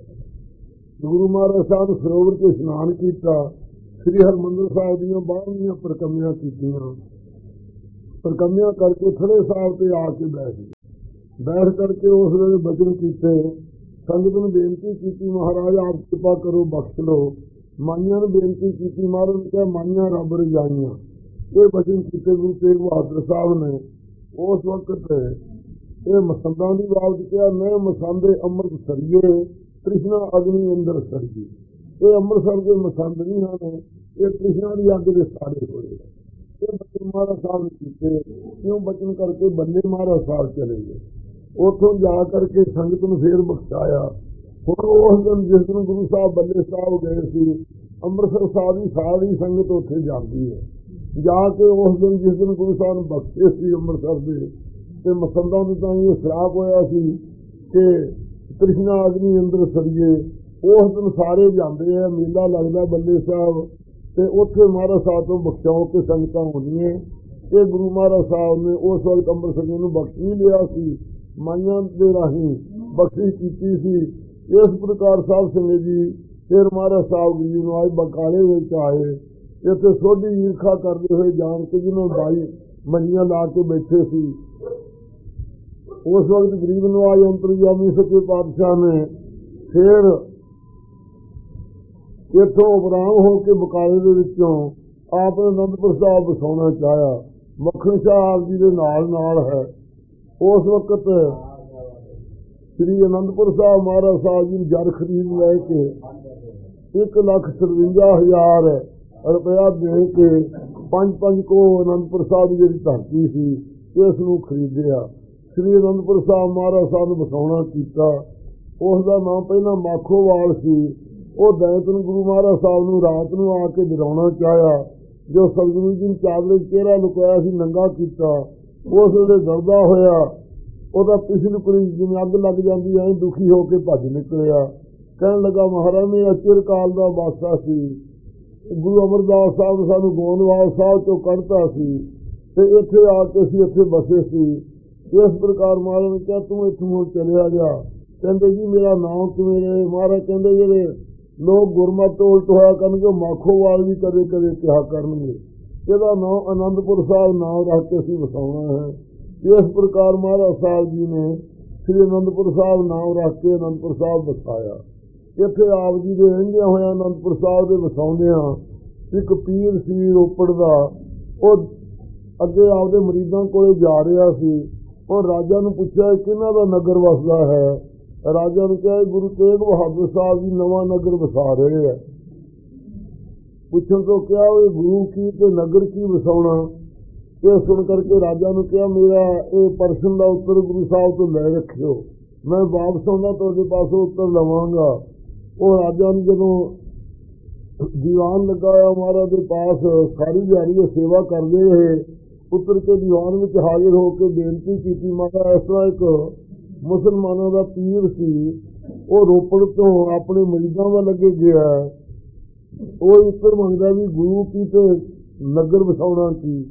गुरु महाराज साहब ने सरोवर से स्नान किया, श्री हरमंदर साहब दीयां बारहवीं परिक्रमियां कीतियां, परिक्रमियां करके थड़े साहब पे आके बैठ करके उस वेले बचन कीते। संगत ने बेनती की महाराज आप कृपा करो बख्श लो। माइया ने बेनती की, महाराज ने कहा माइया रब रजाइया। ये बचन किए गुरु तेग बहादुर साहब ने। उस वक्त ये मसंदा की बात किया, मैं मसंदे अमृत सरिये कृष्णा अग्नि अंदर सरिये। ये अमृतसर के मसंद नहीं हैं, ये कृष्णा की अग के सारे होए। ये बचन महाराज साहब ने किए, क्यों बचन करके बल्ले महाराज साहब चले गए। उतों जा करके संगत ने फिर बख्शाया। हुण उस दिन जिस दिन गुरु साहब बल्ले साहब गए सी, अमृतसर साहब की सारी संगत उत्थे जाती है। जाके उस दिन जिस दिन गुरु साहब ने बख्शे सी अमृतसर के मसंदा में तो ये श्राप होया सी कि कृष्णा अग्नि अंदर सरिये। उस दिन सारे जाते हैं, मेला लगता बल्ले साहब ते उत्थे महाराज साहब तो बख्शाओ के संगत होनी है। ये गुरु महाराज साहब ने उस वक्त अमृतसर नूं बख्श नहीं लिया सी, माइया के राही बख्शिश की सी। इस प्रकार साहब संगत जी फिर महाराज साहब जी नूं आए बकाले विच आए। इत्थे सोधी ईर्खा करते हुए जान के जिन्होंने बाई मंजियां ला के बैठे सी। उस वक्त गरीब नवाज अंतरजामी सच्चे पातशाह ने फिर इत्थों उपराम होकर बकाले दे विचों आपने आनंदपुर साहब बसाउणा चाहया। मक्खन शाह आप जी के नाल है। उस वक्त श्री आनंदपुर साहब महाराज साहब जी जर खरीद लैके 1,57,000 रुपया दे के 5 को आनंदपुर साहब जी धरती सी इसनूं खरीदिया। श्री आनंदपुर साहब महाराज साहब ने बसाउणा कीता। उसका नाम पहला माखोवाल सी। वो दैतन गुरु महाराज साहब नूं रात नूं आके डराउणा चाहया। जो सतगुरु जी ने चादरे चेहरा लुकाया सी नंगा कीता। उस वेले डरदा होया ਉਹਦਾ ਪਿਛਲੀ ਕੁੜੀ ਜਿਵੇਂ ਅੱਗ ਲੱਗ ਜਾਂਦੀ ਐ ਦੁਖੀ ਹੋ ਕੇ ਭੱਜ ਨਿਕਲਿਆ। ਕਹਿਣ ਲੱਗਾ ਮਹਾਰਾਜ ਨੇ ਅਚਿਰ ਕਾਲ ਦਾ ਵਾਸਤਾ ਸੀ, ਗੁਰੂ ਅਮਰਦਾਸ ਸਾਹਿਬ ਨੇ ਸਾਨੂੰ ਗੋਂਦਵਾਲ ਸਾਹਿਬ ਤੋਂ ਕੱਢਤਾ ਸੀ ਤੇ ਇੱਥੇ ਆ ਕੇ ਅਸੀਂ ਇੱਥੇ ਬਸੇ ਸੀ। ਇਸ ਪ੍ਰਕਾਰ ਮਹਾਰਾਜ ਨੇ ਕਿਹਾ ਤੂੰ ਇੱਥੋਂ ਚਲਿਆ ਜਾ। ਕਹਿੰਦੇ ਜੀ ਮੇਰਾ ਨਾਮ ਕਿਵੇਂ ਰਹੇ? ਮਹਾਰਾਜ ਕਹਿੰਦੇ ਜਿਹੜੇ ਲੋਕ ਗੁਰਮਤਿ ਤੋਂ ਉਲਟ ਹੋਇਆ ਕਰਨਗੇ ਉਹ ਮਾਖੋਵਾਲ ਵੀ ਕਦੇ ਕਦੇ ਕਿਹਾ ਕਰਨਗੇ। ਇਹਦਾ ਨਾਮ ਆਨੰਦਪੁਰ ਸਾਹਿਬ ਨਾਮ ਰੱਖ ਕੇ ਅਸੀਂ ਵਸਾਉਣਾ ਹੈ। ਇਸ ਪ੍ਰਕਾਰ ਮਹਾਰਾਜ ਸਾਹਿਬ ਜੀ ਨੇ ਸ੍ਰੀ ਆਨੰਦਪੁਰ ਸਾਹਿਬ ਨਾਮ ਰੱਖ ਕੇ ਆਨੰਦਪੁਰ ਸਾਹਿਬ ਵਸਾਇਆ। ਇੱਥੇ ਆਪ ਜੀ ਦੇ ਰਹਿੰਦਿਆਂ ਹੋਇਆ ਆਨੰਦਪੁਰ ਸਾਹਿਬ ਦੇ ਵਸਾਉਂਦਿਆਂ ਇੱਕ ਪੀਰ ਸੀ ਰੋਪੜ ਦਾ, ਉਹ ਅੱਗੇ ਆਪਦੇ ਮਰੀਜ਼ਾਂ ਕੋਲੇ ਜਾ ਰਿਹਾ ਸੀ। ਉਹ ਰਾਜਾ ਨੂੰ ਪੁੱਛਿਆ ਕਿਹਨਾਂ ਦਾ ਨਗਰ ਵਸਦਾ ਹੈ। ਰਾਜਾ ਨੂੰ ਕਿਹਾ ਗੁਰੂ ਤੇਗ ਬਹਾਦਰ ਸਾਹਿਬ ਜੀ ਨਵਾਂ ਨਗਰ ਵਸਾ ਰਹੇ ਹੈ। ਪੁੱਛਣ ਤੋਂ ਕਿਹਾ ਉਹ ਗੁਰੂ ਕੀ ਤੇ ਨਗਰ ਕੀ ਵਸਾਉਣਾ। ਇਹ ਸੁਣ ਕਰਕੇ ਰਾਜਾ ਨੂੰ ਕਿਹਾ ਮੇਰਾ ਇਹ ਪ੍ਰਸ਼ਨ ਦਾ ਉੱਤਰ ਗੁਰੂ ਸਾਹਿਬ ਤੋਂ ਲੈ ਰੱਖਿਓ, ਮੈਂ ਵਾਪਸ ਆਉਂਦਾ ਤੁਹਾਡੇ ਪਾਸੋਂ ਉੱਤਰ ਲਵਾਂਗਾ। ਉਹ ਰਾਜਾ ਨੂੰ ਜਦੋਂ ਦੀਵਾਨ ਲਗਾਇਆ ਮਹਾਰਾਜ ਦੇ ਪਾਸ ਸਾਰੀ ਦਿਹਾੜੀ ਉਹ ਸੇਵਾ ਕਰਦੇ ਰਹੇ। ਉੱਤਰ ਕੇ ਦੀਵਾਨ ਵਿੱਚ ਹਾਜ਼ਰ ਹੋ ਕੇ ਬੇਨਤੀ ਕੀਤੀ, ਮਹਾਰਾਜ ਇਸ ਤਰ੍ਹਾਂ ਇੱਕ ਮੁਸਲਮਾਨਾਂ ਦਾ ਪੀਰ ਸੀ, ਉਹ ਰੋਪੜ ਤੋਂ ਆਪਣੇ ਮਰੀਜ਼ਾਂ ਵੱਲ ਅੱਗੇ ਗਿਆ। ਉਹ ਉੱਤਰ ਮੰਗਦਾ ਵੀ ਗੁਰੂ ਕੀ ਤੇ ਨਗਰ ਵਸਾਉਣਾ ਕੀ।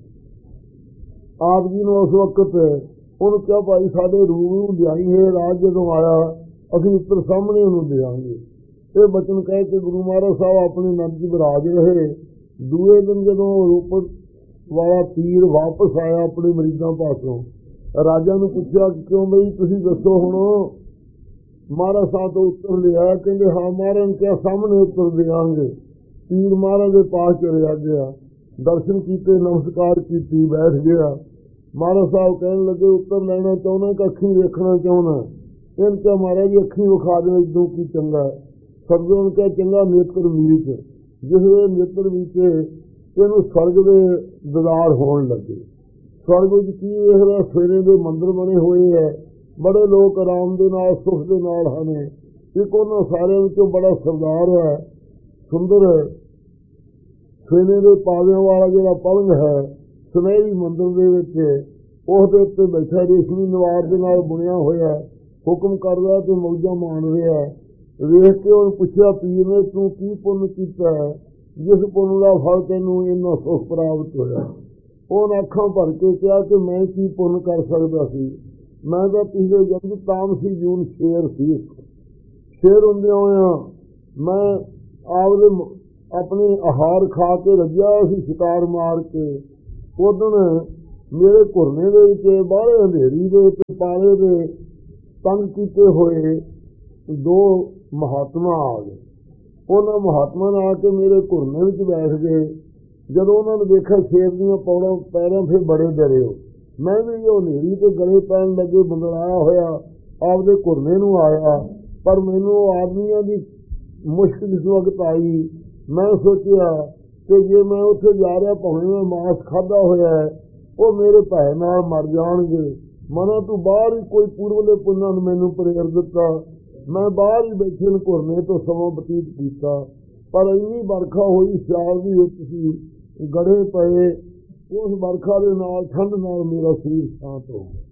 ਆਪ ਜੀ ਨੂੰ ਉਸ ਵਕਤ ਉਹਨੂੰ ਕਿਹਾ ਭਾਈ ਸਾਡੇ ਰੂਬਰੂ ਲਿਆਈ ਹੈ, ਰਾਜ ਜਦੋਂ ਆਇਆ ਅਸੀਂ ਉੱਤਰ ਸਾਹਮਣੇ ਉਹਨੂੰ ਦਿਆਂਗੇ। ਇਹ ਬਚਨ ਕਹਿ ਕੇ ਗੁਰੂ ਮਹਾਰਾਜ ਸਾਹਿਬ ਆਪਣੇ ਨੰਦ ਜੀ ਵਿਰਾਜ ਰਹੇ। ਦੂਏ ਦਿਨ ਜਦੋਂ ਰੋਪੜ ਵਾਲਾ ਪੀਰ ਵਾਪਸ ਆਇਆ ਆਪਣੇ ਮਰੀਜ਼ਾਂ ਪਾਸੋਂ, ਰਾਜਾ ਨੂੰ ਪੁੱਛਿਆ ਕਿਉਂ ਬਈ ਤੁਸੀਂ ਦੱਸੋ ਹੁਣ। ਮਹਾਰਾਜ ਸਾਹਿਬ ਤੋਂ ਉੱਤਰ ਲਿਆ, ਕਹਿੰਦੇ ਹਾਂ ਮਹਾਰਾਜ ਨੂੰ ਕਿਹਾ ਸਾਹਮਣੇ ਉੱਤਰ ਦਿਆਂਗੇ। ਪੀਰ ਮਹਾਰਾਜ ਦੇ ਪਾਸ ਚਲਿਆ ਗਿਆ, ਦਰਸ਼ਨ ਕੀਤੇ, ਨਮਸਕਾਰ ਕੀਤੀ, ਬੈਠ ਗਿਆ। ਮਹਾਰਾਜ ਸਾਹਿਬ ਕਹਿਣ ਲੱਗੇ ਉੱਤਰ ਲੈਣਾ ਚਾਹੁੰਦਾ ਕਿ ਅੱਖੀਂ ਵੇਖਣਾ ਚਾਹੁੰਦਾ। ਇਹਨ ਕਿਹਾ ਮਹਾਰਾਜ ਜੀ ਅੱਖੀਂ ਵਿਖਾ ਦੇ ਇਦੋਂ ਕੀ ਚੰਗਾ। ਸਤਿਗੁਰੂ ਨੇ ਕਿਹਾ ਚੰਗਾ ਨੇਤਰ ਮੀਚ। ਜਿਸ ਵੇਲੇ ਨੇਤਰ ਮੀਚੇ ਇਹਨੂੰ ਸਵਰਗ ਦੇ ਦੀਦਾਰ ਹੋਣ ਲੱਗੇ। ਸਵਰਗ ਵਿੱਚ ਕੀ ਵੇਖ ਰਿਹਾ, ਸਵੇਰੇ ਦੇ ਮੰਦਿਰ ਬਣੇ ਹੋਏ ਹੈ, ਬੜੇ ਲੋਕ ਆਰਾਮ ਦੇ ਨਾਲ ਸੁਖ ਦੇ ਨਾਲ ਹਨ। ਇੱਕ ਉਹਨਾਂ ਸਾਰਿਆਂ ਵਿੱਚੋਂ ਬੜਾ ਸਰਦਾਰ ਹੈ, ਸੁੰਦਰ ਸਵੇਰੇ ਦੇ ਪਾਵਿਆਂ ਵਾਲਾ ਜਿਹੜਾ ਪਲੰਗ ਹੈ ਸੁਨਹਿਰੀ ਮੰਦਿਰ ਦੇ ਵਿੱਚ, ਉਹਦੇ ਉੱਤੇ ਬੈਠਾ ਰੇਸ਼ਮੀ ਨਵਾਰ ਦੇ ਨਾਲ ਬੁਣਿਆ ਹੋਇਆ, ਹੁਕਮ ਕਰਦਾ ਤੇ ਮੌਜਾਂ ਮਾਣ ਰਿਹਾ। ਵੇਖ ਕੇ ਉਹਨੂੰ ਪੁੱਛਿਆ ਪੀਰ ਨੇ ਤੂੰ ਕੀ ਪੁੰਨ ਕੀਤਾ ਹੈ ਜਿਸ ਪੁੰਨ ਦਾ ਫਲ ਤੈਨੂੰ ਇੰਨਾ ਸੁਖ ਪ੍ਰਾਪਤ ਹੋਇਆ। ਉਹਨੇ ਅੱਖਾਂ ਭਰ ਕੇ ਕਿਹਾ ਕਿ ਮੈਂ ਕੀ ਪੁੰਨ ਕਰ ਸਕਦਾ ਸੀ, ਮੈਂ ਤਾਂ ਪਿਛਲੇ ਜਨਮ ਤਾਮਸੀ ਜੂਨ ਸ਼ੇਰ ਸੀ। ਸ਼ੇਰ ਹੁੰਦਿਆਂ ਹੋਇਆਂ ਮੈਂ ਆਪਦੇ ਆਪਣੇ ਆਹਾਰ ਖਾ ਕੇ ਰੱਜਿਆ ਸੀ ਸ਼ਿਕਾਰ ਮਾਰ ਕੇ। ਉਦਣ ਮੇਰੇ ਘੁਰਨੇ ਦੇ ਵਿੱਚ ਬਾਹਲੇ ਅੰਧੇਰੀ ਦੇ ਤੇ ਪਾਲੇ ਦੇ ਤੰਗ ਕੀਤੇ ਹੋਏ ਦੋ ਮਹਾਤਮਾ ਆ ਗਏ। ਉਹਨਾਂ ਮਹਾਤਮਾ ਨੇ ਆ ਕੇ ਮੇਰੇ ਘੁਰਨੇ ਵਿੱਚ ਬੈਠ ਗਏ। ਜਦੋਂ ਉਹਨਾਂ ਨੇ ਦੇਖਿਆ ਸ਼ੇਰ ਦੀਆਂ ਪੌੜਾਂ ਪੈਰਾਂ ਫਿਰ ਬੜੇ ਡਰੇ ਹੋ। ਮੈਂ ਵੀ ਉਹ ਹਨੇਰੀ ਤੇ ਗਲੇ ਪੈਣ ਲੱਗੇ, ਬੰਗਲਾਇਆ ਹੋਇਆ ਆਪਦੇ ਘੁਰਨੇ ਨੂੰ ਆਇਆ। ਪਰ ਮੈਨੂੰ ਉਹ ਆਦਮੀਆਂ ਦੀ ਮੁਸ਼ਕਿਲ ਇਸ ਵਕਤ ਆਈ। ਮੈਂ ਸੋਚਿਆ ਕਿ ਜੇ ਮੈਂ ਉੱਥੇ ਜਾ ਰਿਹਾ ਭਾਵੇਂ ਮੈਂ ਮਾਸ ਖਾਧਾ ਹੋਇਆ ਹੈ, ਉਹ ਮੇਰੇ ਭੈ ਨਾਲ ਮਰ ਜਾਣਗੇ। ਮਨਾ ਤੂੰ ਬਾਹਰ ਹੀ ਕੋਈ ਪੂਰਵਲੇ ਪੁੰਨਾਂ ਨੇ ਮੈਨੂੰ ਪ੍ਰੇਰ ਦਿੱਤਾ। ਮੈਂ ਬਾਹਰ ਹੀ ਬੈਠੇ ਨੂੰ ਘੁਰਨੇ ਤੋਂ ਸਮਾਂ ਬਤੀਤ ਕੀਤਾ। ਪਰ ਇੰਨੀ ਵਰਖਾ ਹੋਈ ਸਿਆਲ ਦੀ ਵਿੱਚ ਸੀ, ਗੜੇ ਪਏ। ਉਸ ਵਰਖਾ ਦੇ ਨਾਲ ਠੰਡ ਨਾਲ ਮੇਰਾ ਸਰੀਰ ਸ਼ਾਂਤ ਹੋ ਗਿਆ।